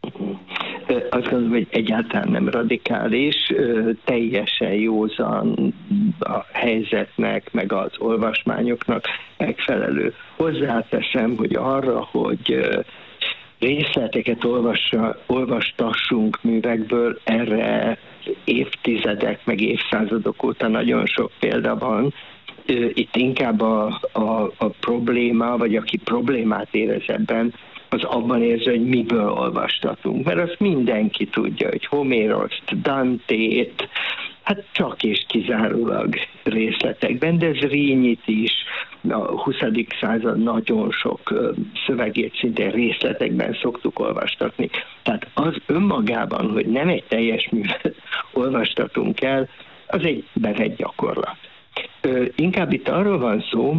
Azt gondolom, hogy egyáltalán nem radikális, teljesen józan a helyzetnek, meg az olvasmányoknak megfelelő. Hozzáteszem, hogy arra, hogy részleteket olvassa, olvastassunk művekből, erre évtizedek, meg évszázadok óta nagyon sok példa van. Itt inkább a, a, a probléma, vagy aki problémát érez ebben, az abban érzi, hogy miből olvastatunk. Mert azt mindenki tudja, hogy Homéroszt, Dantét, hát csak és kizárólag részletekben, de ez Rényit is, a huszadik század nagyon sok szövegét szintén részletekben szoktuk olvastatni. Tehát az önmagában, hogy nem egy teljes művet olvastatunk el, az egy bevett gyakorlat. Inkább itt arról van szó,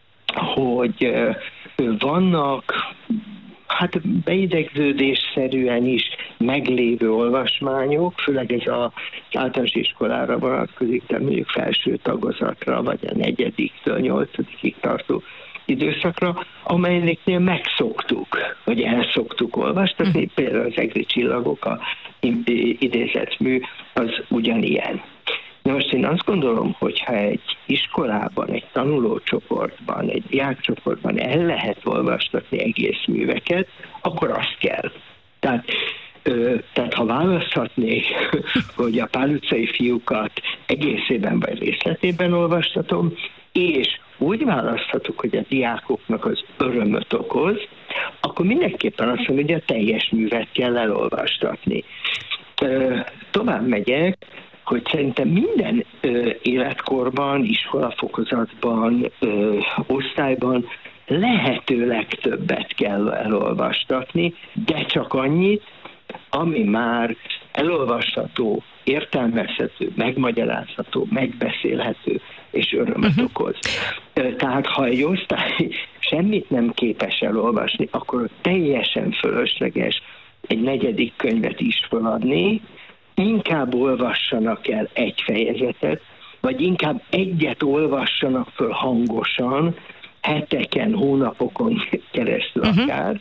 hogy vannak hát beidegződésszerűen is meglévő olvasmányok, főleg ez az általános iskolára vonatkozik, de mondjuk felső tagozatra, vagy a negyediktől nyolcadikig tartó időszakra, amelyeknél megszoktuk, vagy elszoktuk olvastatni, például az Egri csillagok, a idézett mű, az ugyanilyen. Na most én azt gondolom, hogyha egy iskolában, egy tanulócsoportban, egy diákcsoportban el lehet olvastatni egész műveket, akkor azt kell. Tehát, ö, tehát ha választhatnék, hogy a Pál utcai fiúkat egészében vagy részletében olvastatom, és úgy választhatok, hogy a diákoknak az örömöt okoz, akkor mindenképpen azt mondom, hogy a teljes művet kell elolvastatni. Ö, tovább megyek, hogy szerintem minden ö, életkorban, iskolafokozatban, ö, osztályban lehető legtöbbet kell elolvastatni, de csak annyit, ami már elolvasható, értelmezhető, megmagyarázható, megbeszélhető és örömet uh-huh. okoz. Tehát ha egy osztály semmit nem képes elolvasni, akkor teljesen fölösleges egy negyedik könyvet is feladni, inkább olvassanak el egy fejezetet, vagy inkább egyet olvassanak föl hangosan, heteken, hónapokon keresztül uh-huh. akár,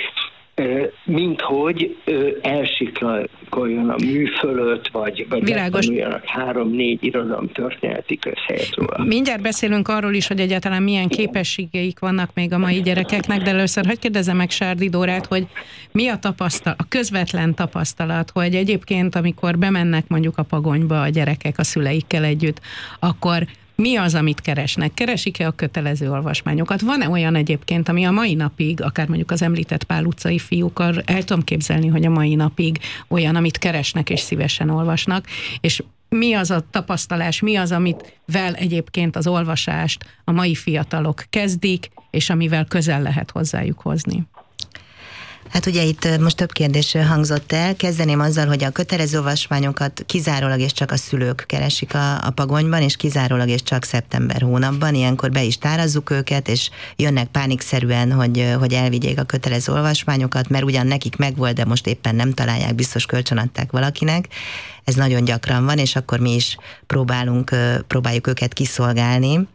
mint hogy elsiklakoljon a mű fölött, vagy, vagy megtanuljanak három-négy irodalomtörténeti közhelyet róla. Mindjárt beszélünk arról is, hogy egyáltalán milyen képességeik vannak még a mai gyerekeknek, de először hadd kérdezzem meg Sárdi Dórát, hogy mi a tapasztalat, a közvetlen tapasztalat, hogy egyébként, amikor bemennek mondjuk a Pagonyba a gyerekek a szüleikkel együtt, akkor mi az, amit keresnek? Keresik-e a kötelező olvasmányokat? Van-e olyan egyébként, ami a mai napig, akár mondjuk az említett Pál utcai fiúkkal, el tudom képzelni, hogy a mai napig olyan, amit keresnek és szívesen olvasnak, és mi az a tapasztalás, mi az, amit vel egyébként az olvasást a mai fiatalok kezdik, és amivel közel lehet hozzájuk hozni? Hát ugye itt most több kérdés hangzott el. Kezdeném azzal, hogy a kötelező olvasmányokat kizárólag és csak a szülők keresik a, a Pagonyban, és kizárólag és csak szeptember hónapban. Ilyenkor be is tárazzuk őket, és jönnek pánikszerűen, hogy, hogy elvigyék a kötelező olvasmányokat, mert ugyan nekik megvolt, de most éppen nem találják, biztos kölcsönadták valakinek. Ez nagyon gyakran van, és akkor mi is próbálunk, próbáljuk őket kiszolgálni.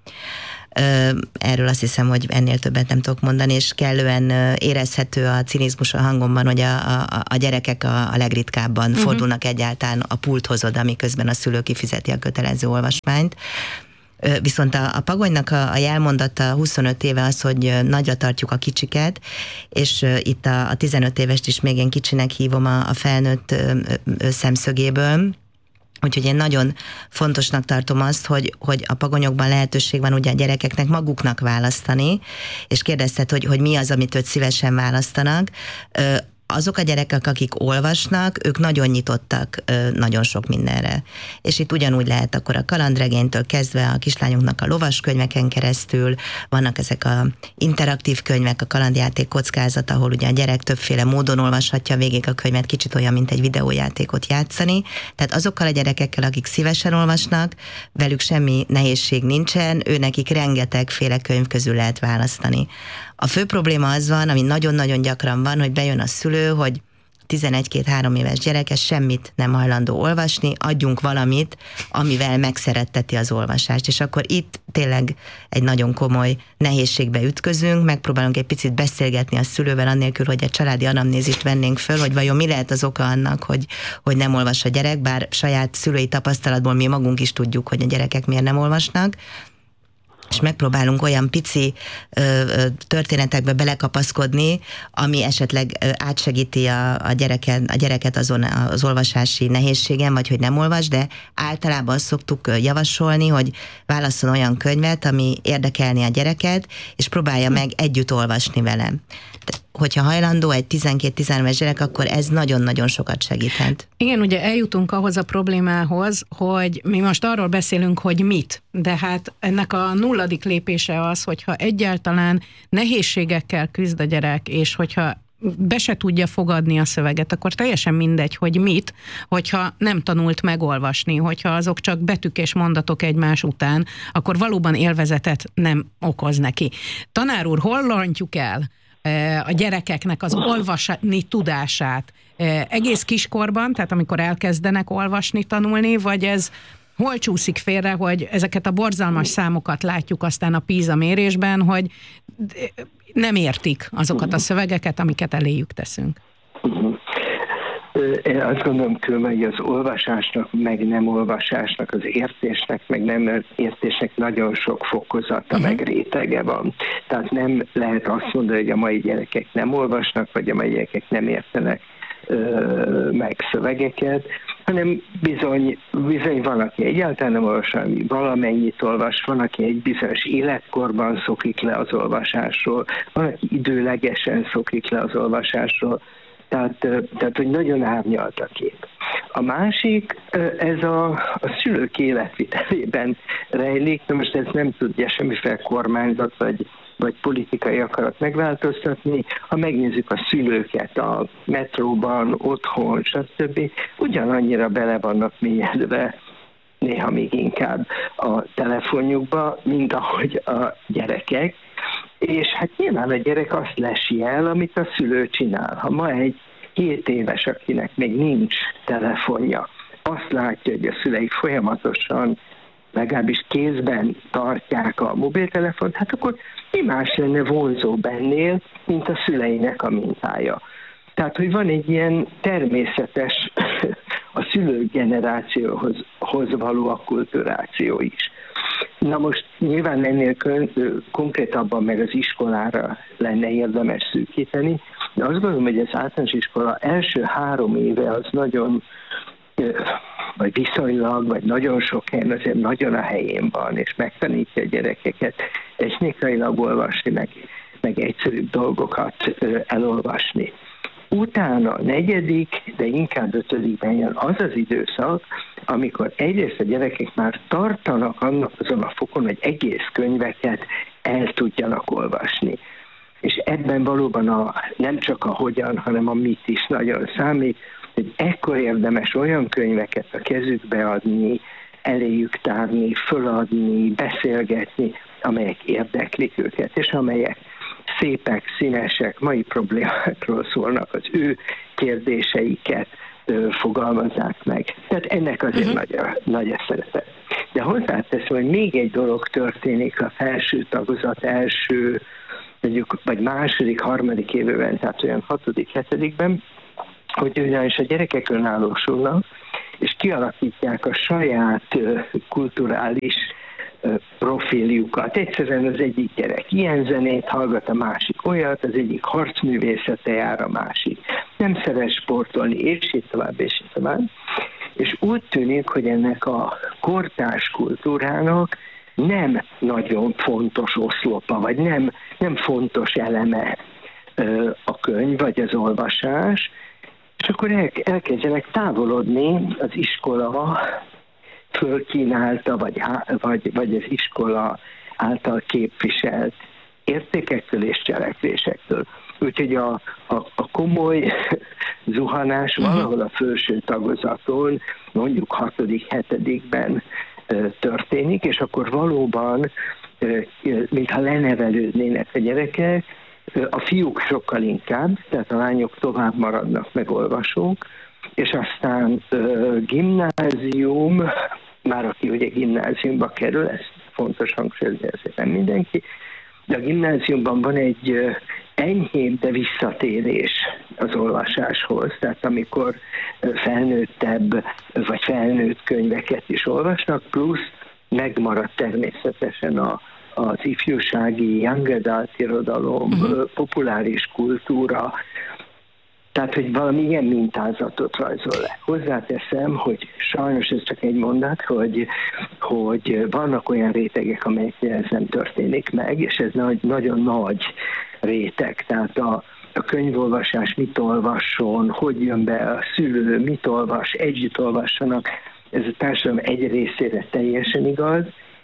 Erről azt hiszem, hogy ennél többet nem tudok mondani, és kellően érezhető a cinizmus a hangomban, hogy a, a, a gyerekek a, a legritkábban uh-huh. fordulnak egyáltalán a pulthoz oda, miközben a szülő kifizeti a kötelező olvasmányt. Viszont a, a Pagonynak a, a jelmondata huszonöt éve az, hogy nagyra tartjuk a kicsiket, és itt a, a tizenöt évest is még én kicsinek hívom a, a felnőtt szemszögéből. Úgyhogy én nagyon fontosnak tartom azt, hogy, hogy a Pagonyokban lehetőség van ugye a gyerekeknek maguknak választani, és kérdezted, hogy, hogy mi az, amit őt szívesen választanak. Azok a gyerekek, akik olvasnak, ők nagyon nyitottak nagyon sok mindenre. És itt ugyanúgy lehet akkor a kalandregénytől kezdve a kislányoknak a lovaskönyveken keresztül, vannak ezek a interaktív könyvek, a kalandjáték kockázat, ahol ugye a gyerek többféle módon olvashatja végig a könyvet, kicsit olyan, mint egy videójátékot játszani. Tehát azokkal a gyerekekkel, akik szívesen olvasnak, velük semmi nehézség nincsen, ő nekik rengetegféle könyv közül lehet választani. A fő probléma az van, ami nagyon-nagyon gyakran van, hogy bejön a szülő, hogy tizenegy-két-három éves gyereke semmit nem hajlandó olvasni, adjunk valamit, amivel megszeretteti az olvasást. És akkor itt tényleg egy nagyon komoly nehézségbe ütközünk, megpróbálunk egy picit beszélgetni a szülővel, annélkül, hogy egy családi anamnézist vennénk föl, hogy vajon mi lehet az oka annak, hogy, hogy nem olvas a gyerek, bár saját szülői tapasztalatból mi magunk is tudjuk, hogy a gyerekek miért nem olvasnak, és megpróbálunk olyan pici ö, ö, történetekbe belekapaszkodni, ami esetleg ö, átsegíti a, a, gyereken, a gyereket azon az olvasási nehézségen, vagy hogy nem olvas, de általában azt szoktuk javasolni, hogy válasszon olyan könyvet, ami érdekelni a gyereket, és próbálja meg együtt olvasni vele. Hogyha hajlandó egy tizenkét-tizenhárom éves gyerek, akkor ez nagyon-nagyon sokat segíthet. Igen, ugye eljutunk ahhoz a problémához, hogy mi most arról beszélünk, hogy mit, de hát ennek a nulladik lépése az, hogyha egyáltalán nehézségekkel küzd a gyerek, és hogyha be se tudja fogadni a szöveget, akkor teljesen mindegy, hogy mit, hogyha nem tanult megolvasni, hogyha azok csak betűk és mondatok egymás után, akkor valóban élvezetet nem okoz neki. Tanár úr, hol rontjuk el a gyerekeknek az olvasni tudását egész kiskorban, tehát amikor elkezdenek olvasni, tanulni, vagy ez hol csúszik félre, hogy ezeket a borzalmas számokat látjuk aztán a PISA mérésben, hogy nem értik azokat a szövegeket, amiket eléjük teszünk. Én azt gondolom különben, hogy az olvasásnak, meg nem olvasásnak, az értésnek, meg nem értésnek nagyon sok fokozata, uh-huh. meg rétege van. Tehát nem lehet azt mondani, hogy a mai gyerekek nem olvasnak, vagy a mai gyerekek nem értenek ö, meg szövegeket, hanem bizony, bizony van, aki egyáltalán nem olvas, valamennyit olvas, van, aki egy bizonyos életkorban szokik le az olvasásról, van, aki időlegesen szokik le az olvasásról, Tehát, tehát, hogy nagyon árnyalt a kép. A másik, ez a, a szülők életvitelében rejlik, de most ezt nem tudja semmiféle kormányzat vagy, vagy politikai akarat megváltoztatni. Ha megnézzük a szülőket a metróban, otthon, stb., ugyanannyira bele vannak mélyedve, néha még inkább a telefonjukba, mint ahogy a gyerekek. És hát nyilván a gyerek azt lesi el, amit a szülő csinál. Ha ma egy hét éves, akinek még nincs telefonja, azt látja, hogy a szülei folyamatosan, legalábbis kézben tartják a mobiltelefont, hát akkor mi más lenne vonzó bennél, mint a szüleinek a mintája. Tehát, hogy van egy ilyen természetes a szülők generációhoz hoz való akkulturáció is. Na most nyilván ennél konkrétabban meg az iskolára lenne érdemes szűkíteni, de azt gondolom, hogy az általános iskola első három éve az nagyon, vagy viszonylag, vagy nagyon sok helyen azért nagyon a helyén van, és megtanítja a gyerekeket technikailag olvasni, meg, meg egyszerűbb dolgokat elolvasni. Utána a negyedik, de inkább ötödikben jön az az időszak, amikor egyrészt a gyerekek már tartanak annak azon a fokon, hogy egész könyveket el tudjanak olvasni. és ebben valóban a, nem csak a hogyan, hanem a mit is nagyon számít, hogy ekkor érdemes olyan könyveket a kezükbe adni, eléjük tárni, föladni, beszélgetni, amelyek érdeklik őket, és amelyek szépek, színesek, mai problémákról szólnak, az ő kérdéseiket ö, fogalmazzák meg. Tehát ennek azért uh-huh. nagy, a, nagy a szeretet. De hozzáteszem, hogy még egy dolog történik a felső tagozat első, mondjuk, vagy második, harmadik évben, tehát olyan hatodik, hetedikben, hogy ugyanis a gyerekek önállósulnak, és kialakítják a saját ö, kulturális ö, profiljukat. Egyszerűen az egyik gyerek ilyen zenét hallgat, a másik olyat, az egyik harcművészete jár, a másik nem szeret sportolni, és így tovább, és így tovább. És úgy tűnik, hogy ennek a kortárs kultúrának nem nagyon fontos oszlopa, vagy nem, nem fontos eleme ö, a könyv, vagy az olvasás, és akkor el, elkezdjenek távolodni az iskola fölkínálta, vagy, vagy, vagy az iskola által képviselt értékektől és cselekvésektől. Úgyhogy a, a, a komoly zuhanás uh-huh. valahol a felső tagozaton, mondjuk hatodik, hetedikben történik, és akkor valóban, mintha lenevelődnének a gyerekek, a fiúk sokkal inkább, tehát a lányok tovább maradnak meg olvasók, és aztán gimnázium, már aki ugye gimnáziumba kerül, ez fontos hangsúlyozni, ezért nem mindenki, de a gimnáziumban van egy enyhébb, de visszatérés az olvasáshoz, tehát amikor felnőttebb vagy felnőtt könyveket is olvasnak, plusz megmarad természetesen a, az ifjúsági young adult irodalom, uh-huh. populáris kultúra, tehát, hogy valami ilyen mintázatot rajzol le. Hozzáteszem, hogy sajnos ez csak egy mondat, hogy, hogy vannak olyan rétegek, amelyeknél ez nem történik meg, és ez nagy, nagyon nagy réteg. Tehát a, a könyvolvasás mit olvasson, hogy jön be a szülő, mit olvas, együtt olvassanak, ez a társadalom egy részére teljesen igaz,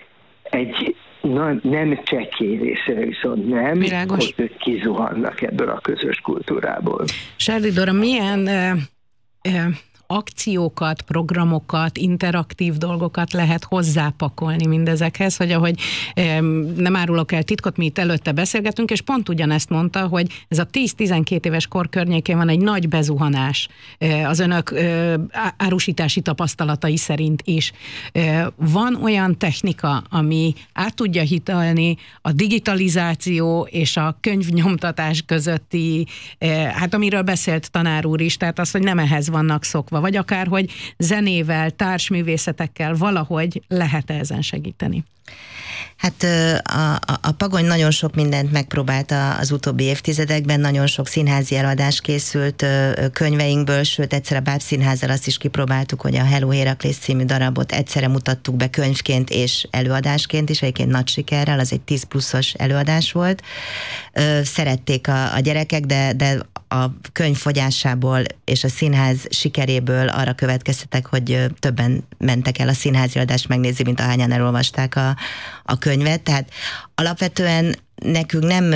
egy na, nem csekély részére viszont nem, Világos. Hogy ők kizuhannak ebből a közös kultúrából. Sárdi Dóra, milyen ö, ö, akciókat, programokat, interaktív dolgokat lehet hozzápakolni mindezekhez, hogy ahogy nem árulok el titkot, mi itt előtte beszélgetünk, és pont ugyanezt mondta, hogy ez a tíz-tizenkét éves kor környékén van egy nagy bezuhanás az önök árusítási tapasztalatai szerint is. Van olyan technika, ami át tudja hitelni a digitalizáció és a könyvnyomtatás közötti, hát amiről beszélt tanár úr is, tehát az, hogy nem ehhez vannak szokva, vagy akár, hogy zenével, társművészetekkel valahogy lehet ezen segíteni? Hát a, a, a Pagony nagyon sok mindent megpróbálta az utóbbi évtizedekben, nagyon sok színházi előadás készült könyveinkből, sőt egyszer a Bábszínházzal azt is kipróbáltuk, hogy a Hello Héraklész című darabot egyszerre mutattuk be könyvként és előadásként is, egyébként nagy sikerrel, az egy tíz pluszos előadás volt. Szerették a, a gyerekek, de, de a könyv fogyásából és a színház sikeréből arra következtetek, hogy többen mentek el a színházi adást megnézni, mint ahányan elolvasták a, a könyvet. Tehát alapvetően nekünk nem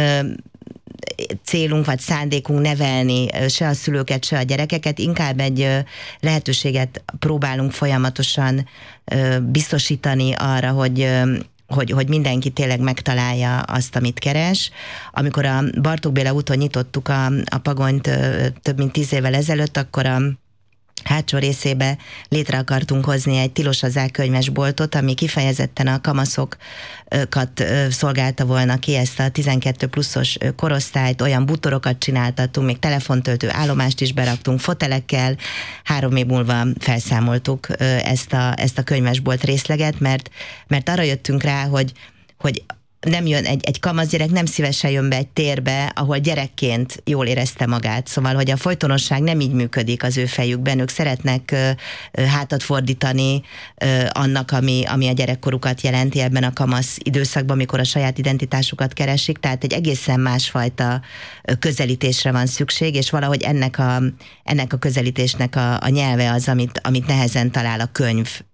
célunk vagy szándékunk nevelni se a szülőket, se a gyerekeket, inkább egy lehetőséget próbálunk folyamatosan biztosítani arra, hogy Hogy, hogy mindenki tényleg megtalálja azt, amit keres. Amikor a Bartók Béla úton nyitottuk a, a Pagonyt több mint tíz évvel ezelőtt, akkor a hátsó részébe létre akartunk hozni egy Tilos az könyvesboltot, ami kifejezetten a kamaszokat szolgálta volna ki, ezt a tizenkettő pluszos korosztályt, olyan bútorokat csináltattunk, még telefontöltő állomást is beraktunk, fotelekkel, három év múlva felszámoltuk ezt a, ezt a könyvesbolt részleget, mert, mert arra jöttünk rá, hogy, hogy nem jön, egy, egy kamaszgyerek nem szívesen jön be egy térbe, ahol gyerekként jól érezte magát. Szóval, hogy a folytonosság nem így működik az ő fejükben. Ők szeretnek uh, hátat fordítani uh, annak, ami, ami a gyerekkorukat jelenti ebben a kamasz időszakban, amikor a saját identitásukat keresik. Tehát egy egészen másfajta közelítésre van szükség, és valahogy ennek a, ennek a közelítésnek a, a nyelve az, amit, amit nehezen talál a könyv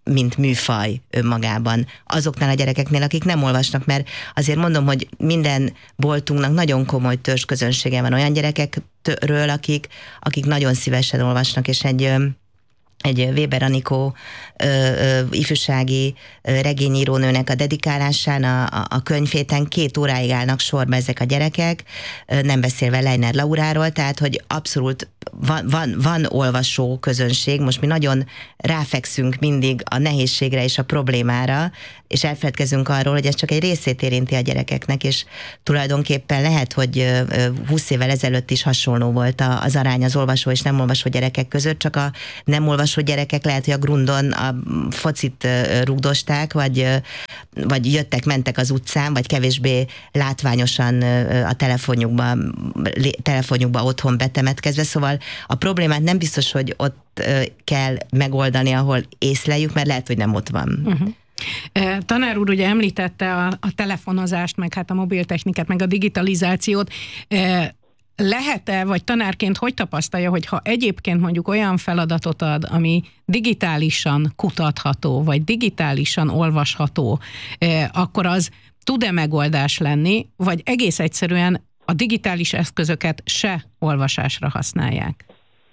mint műfaj önmagában azoknál a gyerekeknél, akik nem olvasnak, mert azért mondom, hogy minden boltunknak nagyon komoly törzsközönsége van olyan gyerekekről, akik, akik nagyon szívesen olvasnak, és egy egy Weber Anikó ö, ö, ifjúsági ö, regényírónőnek a dedikálásán a, a, a könyvhéten két óráig állnak sorba ezek a gyerekek, ö, nem beszélve Leiner Lauráról, tehát hogy abszolút van, van, van olvasó közönség, most mi nagyon ráfekszünk mindig a nehézségre és a problémára, és elfeledkezünk arról, hogy ez csak egy részét érinti a gyerekeknek, és tulajdonképpen lehet, hogy húsz évvel ezelőtt is hasonló volt az arány az olvasó és nem olvasó gyerekek között, csak a nem olvasó gyerekek lehet, hogy a grundon a focit rugdosták, vagy, vagy jöttek, mentek az utcán, vagy kevésbé látványosan a telefonjukba, telefonjukba otthon betemetkezve, szóval a problémát nem biztos, hogy ott kell megoldani, ahol észleljük, mert lehet, hogy nem ott van. Uh-huh. Tanár úr ugye említette a, a telefonozást, meg hát a mobiltechnikát, meg a digitalizációt. Lehet-e, vagy tanárként hogy tapasztalja, hogy ha egyébként mondjuk olyan feladatot ad, ami digitálisan kutatható, vagy digitálisan olvasható, akkor az tud-e megoldás lenni, vagy egész egyszerűen a digitális eszközöket se olvasásra használják?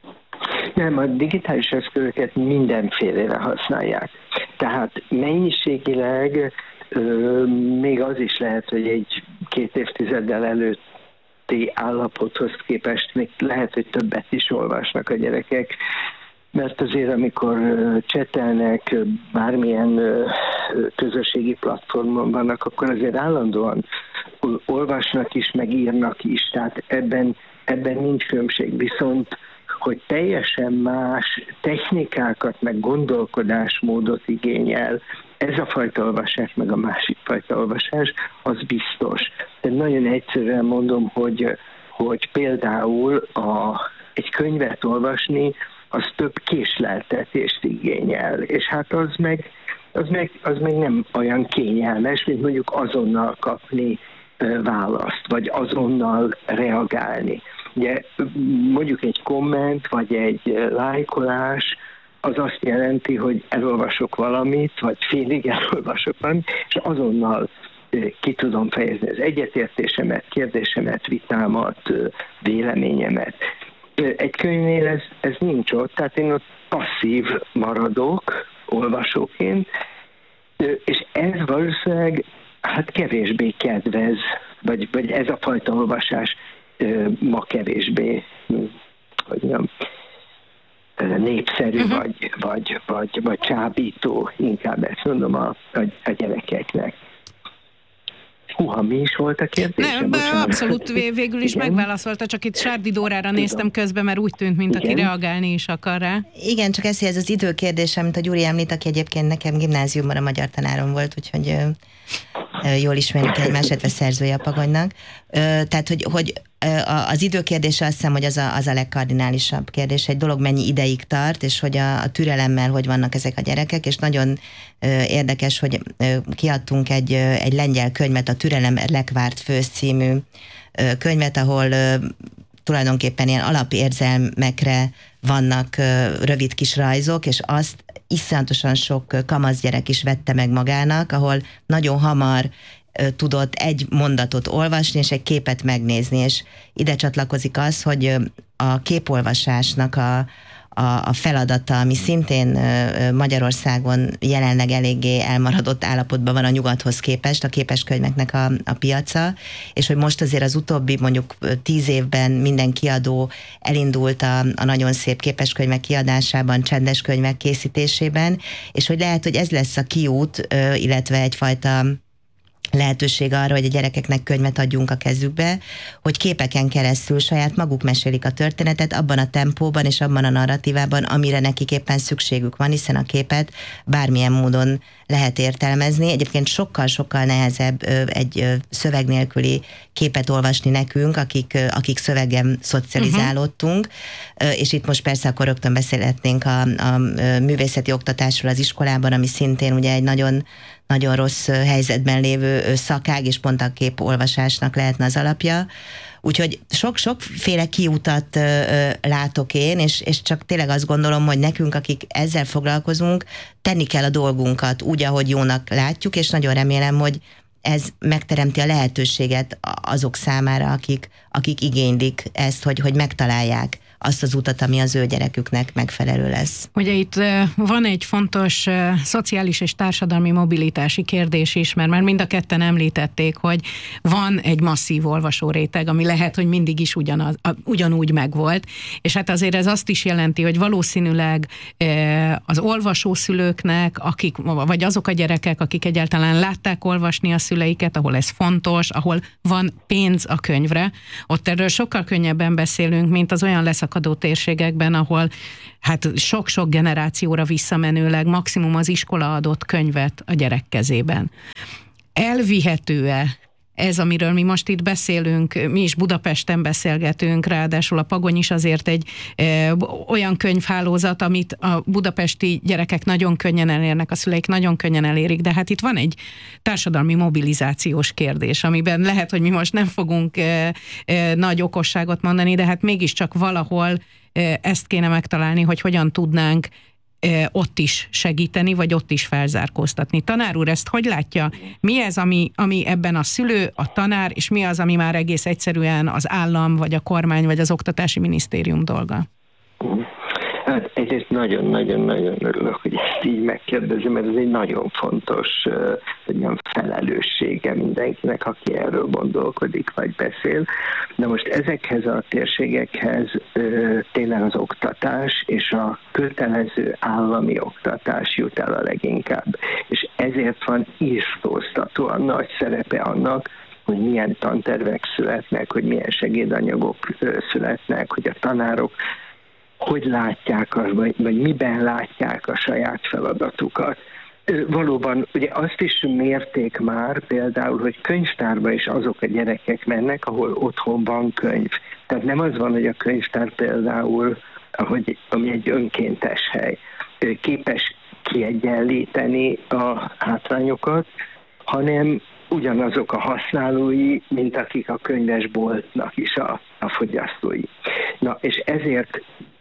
Nem, a digitális eszközöket mindenfélére használják. Tehát mennyiségileg ö, még az is lehet, hogy egy két évtizeddel előtti állapothoz képest még lehet, hogy többet is olvasnak a gyerekek, mert azért amikor csetelnek, bármilyen közösségi platformon vannak, akkor azért állandóan olvasnak is, meg írnak is, tehát ebben, ebben nincs különbség. Viszont hogy teljesen más technikákat, meg gondolkodásmódot igényel ez a fajta olvasás, meg a másik fajta olvasás, az biztos. De nagyon egyszerűen mondom, hogy, hogy például a, egy könyvet olvasni, az több késleltetést igényel, és hát az meg, az meg, az meg nem olyan kényelmes, mint mondjuk azonnal kapni választ, vagy azonnal reagálni. Ugye mondjuk egy komment, vagy egy lájkolás, az azt jelenti, hogy elolvasok valamit, vagy félig elolvasok valamit, és azonnal ki tudom fejezni az egyetértésemet, kérdésemet, vitámat, véleményemet. Egy könyvnél ez, ez nincs ott, tehát én ott passzív maradok olvasóként, és ez valószínűleg hát kevésbé kedvez, vagy, vagy ez a fajta olvasás ma kevésbé, hogy nem, népszerű, uh-huh. vagy, vagy, vagy, vagy csábító, inkább ezt mondom a, a, a gyerekeknek. Húha, mi is volt a kérdés? Nem, abszolút végül is igen? Megválaszolta, csak itt Sárdi Dórára Tudom. néztem közben, mert úgy tűnt, mint igen? aki reagálni is akar rá. Igen, csak ez, ez az időkérdés, amit a Gyuri említ, aki egyébként nekem gimnáziumban a magyar tanárom volt, úgyhogy jól ismerjük egymást, illetve szerzője a Pagonynak. Tehát, hogy, hogy az időkérdése azt hiszem, hogy az a, az a legkardinálisabb kérdés. Egy dolog mennyi ideig tart, és hogy a, a türelemmel hogy vannak ezek a gyerekek, és nagyon érdekes, hogy kiadtunk egy, egy lengyel könyvet, a Türelem legvárt főz című könyvet, ahol tulajdonképpen ilyen alapérzelmekre vannak rövid kis rajzok, és azt iszonyatosan sok kamaszgyerek is vette meg magának, ahol nagyon hamar tudott egy mondatot olvasni, és egy képet megnézni, és ide csatlakozik az, hogy a képolvasásnak a, a, a feladata, ami szintén Magyarországon jelenleg eléggé elmaradott állapotban van a nyugathoz képest, a képeskönyveknek a, a piaca, és hogy most azért az utóbbi mondjuk tíz évben minden kiadó elindult a, a nagyon szép képeskönyvek kiadásában, csendes könyvek készítésében, és hogy lehet, hogy ez lesz a kiút, illetve egyfajta lehetőség arra, hogy a gyerekeknek könyvet adjunk a kezükbe, hogy képeken keresztül saját maguk mesélik a történetet abban a tempóban és abban a narratívában, amire nekik éppen szükségük van, hiszen a képet bármilyen módon lehet értelmezni. Egyébként sokkal-sokkal nehezebb egy szöveg nélküli képet olvasni nekünk, akik, akik szövegen szocializálódtunk, uh-huh. és itt most persze akkor rögtön beszélhetnénk a, a művészeti oktatásról az iskolában, ami szintén ugye egy nagyon nagyon rossz helyzetben lévő szakág, és pont a képolvasásnak lehetne az alapja. Úgyhogy sok-sokféle kiutat ö, ö, látok én, és, és csak tényleg azt gondolom, hogy nekünk, akik ezzel foglalkozunk, tenni kell a dolgunkat úgy, ahogy jónak látjuk, és nagyon remélem, hogy ez megteremti a lehetőséget azok számára, akik, akik igénylik ezt, hogy, hogy megtalálják azt az utat, ami az ő gyereküknek megfelelő lesz. Ugye itt van egy fontos szociális és társadalmi mobilitási kérdés is, mert már mind a ketten említették, hogy van egy masszív olvasóréteg, ami lehet, hogy mindig is ugyanaz, ugyanúgy megvolt, és hát azért ez azt is jelenti, hogy valószínűleg az olvasószülőknek, akik, vagy azok a gyerekek, akik egyáltalán látták olvasni a szüleiket, ahol ez fontos, ahol van pénz a könyvre, ott erről sokkal könnyebben beszélünk, mint az olyan leszakadó térségekben, ahol hát sok-sok generációra visszamenőleg maximum az iskola adott könyvet a gyerek kezében. Elvihető-e ez, amiről mi most itt beszélünk, mi is Budapesten beszélgetünk, ráadásul a Pagony is azért egy e, olyan könyvhálózat, amit a budapesti gyerekek nagyon könnyen elérnek, a szüleik nagyon könnyen elérik, de hát itt van egy társadalmi mobilizációs kérdés, amiben lehet, hogy mi most nem fogunk e, e, nagy okosságot mondani, de hát mégiscsak valahol e, ezt kéne megtalálni, hogy hogyan tudnánk ott is segíteni, vagy ott is felzárkóztatni. Tanár úr, ezt hogy látja? Mi ez, ami, ami ebben a szülő, a tanár, és mi az, ami már egész egyszerűen az állam, vagy a kormány, vagy az oktatási minisztérium dolga? Hát egyrészt nagyon-nagyon-nagyon örülök, hogy ezt így megkérdezem, mert ez egy nagyon fontos uh, felelőssége mindenkinek, aki erről gondolkodik, vagy beszél. Na most ezekhez a térségekhez uh, tényleg az oktatás és a kötelező állami oktatás jut el a leginkább. És ezért van írtóztatóan nagy szerepe annak, hogy milyen tantervek születnek, hogy milyen segédanyagok uh, születnek, hogy a tanárok hogy látják, vagy, vagy miben látják a saját feladatukat. Valóban ugye azt is mérték már például, hogy könyvtárba is azok a gyerekek mennek, ahol otthon van könyv. Tehát nem az van, hogy a könyvtár például, ahogy, ami egy önkéntes hely, képes kiegyenlíteni a hátrányokat, hanem ugyanazok a használói, mint akik a könyvesboltnak is a, a fogyasztói. Na, és ezért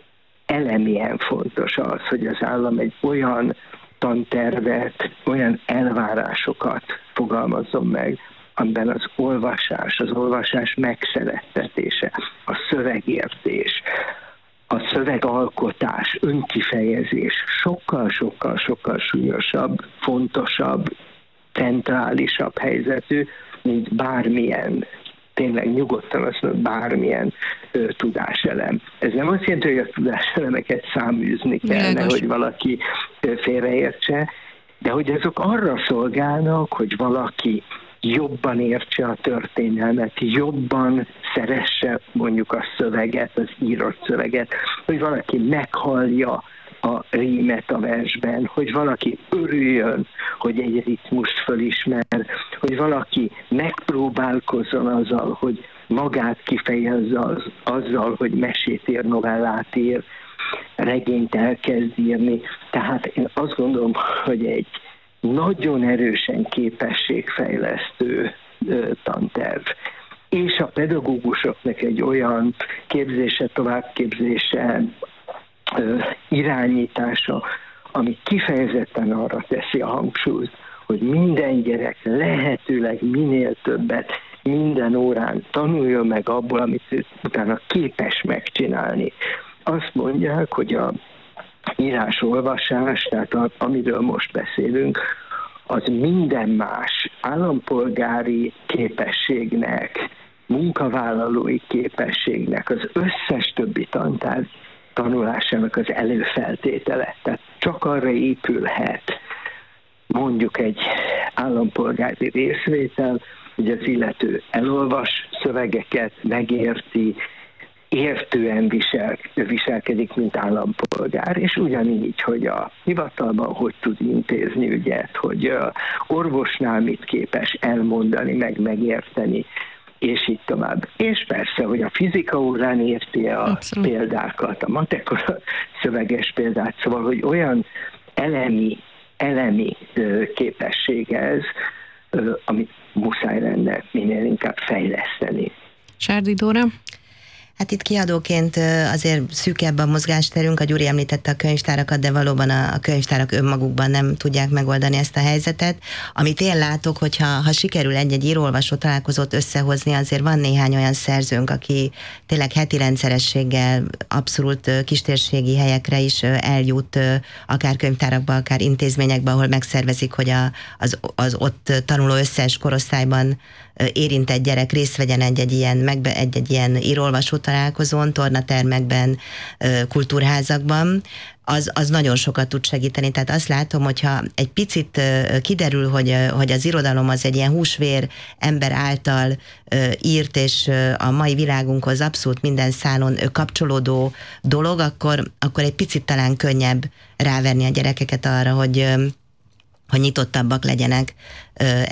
elemien fontos az, hogy az állam egy olyan tantervet, olyan elvárásokat fogalmazzon meg, amiben az olvasás, az olvasás megszerettetése, a szövegértés, a szövegalkotás, önkifejezés sokkal-sokkal-sokkal súlyosabb, fontosabb, centrálisabb helyzetű, mint bármilyen, tényleg nyugodtan azt mondom, bármilyen ö, tudáselem. Ez nem azt jelenti, hogy a tudáselemeket száműzni kellene, Bilegos. Hogy valaki ö, félreértse, de hogy azok arra szolgálnak, hogy valaki jobban értse a történelmet, jobban szeresse mondjuk a szöveget, az írott szöveget, hogy valaki meghallja a rímet a versben, hogy valaki örüljön, hogy egy ritmust fölismer, hogy valaki megpróbálkozzon azzal, hogy magát kifejezze az, azzal, hogy mesét ír, novellát ír, regényt elkezd írni. Tehát én azt gondolom, hogy egy nagyon erősen képességfejlesztő ö, tanterv, és a pedagógusoknak egy olyan képzése, továbbképzése, ö, irányítása, ami kifejezetten arra teszi a hangsúlyt, hogy minden gyerek lehetőleg minél többet minden órán tanuljon meg abból, amit ő utána képes megcsinálni. Azt mondják, hogy a írás-olvasás, tehát a, amiről most beszélünk, az minden más állampolgári képességnek, munkavállalói képességnek, az összes többi tantárgy tanulásának az előfeltétele. Tehát csak arra épülhet mondjuk egy állampolgári részvétel, hogy az illető elolvas szövegeket, megérti, értően visel, viselkedik, mint állampolgár, és ugyanígy, hogy a hivatalban hogy tud intézni ügyet, hogy a orvosnál mit képes elmondani, meg megérteni, és így tovább. És persze, hogy a fizika órán érti a Abszolút. Példákat, a matekora szöveges példát, szóval, hogy olyan elemi, elemi képesség ez, amit muszáj lenne minél inkább fejleszteni. Sárdi Dóra? Hát itt kiadóként azért szűkebb a mozgásterünk, a Gyuri említette a könyvtárakat, de valóban a könyvtárak önmagukban nem tudják megoldani ezt a helyzetet. Amit én látok, hogyha ha sikerül egy-egy író-olvasó találkozót összehozni, azért van néhány olyan szerzőnk, aki tényleg heti rendszerességgel abszolút kistérségi helyekre is eljut, akár könyvtárakba, akár intézményekbe, ahol megszervezik, hogy a, az, az ott tanuló összes korosztályban érintett gyerek részt vegyen egy-egy ilyen, megbe, egy-egy ilyen író-olvasó találkozón, tornatermekben, kultúrházakban, az, az nagyon sokat tud segíteni. Tehát azt látom, hogyha egy picit kiderül, hogy, hogy az irodalom az egy ilyen húsvér ember által írt, és a mai világunkhoz abszolút minden szálon kapcsolódó dolog, akkor, akkor egy picit talán könnyebb ráverni a gyerekeket arra, hogy, hogy nyitottabbak legyenek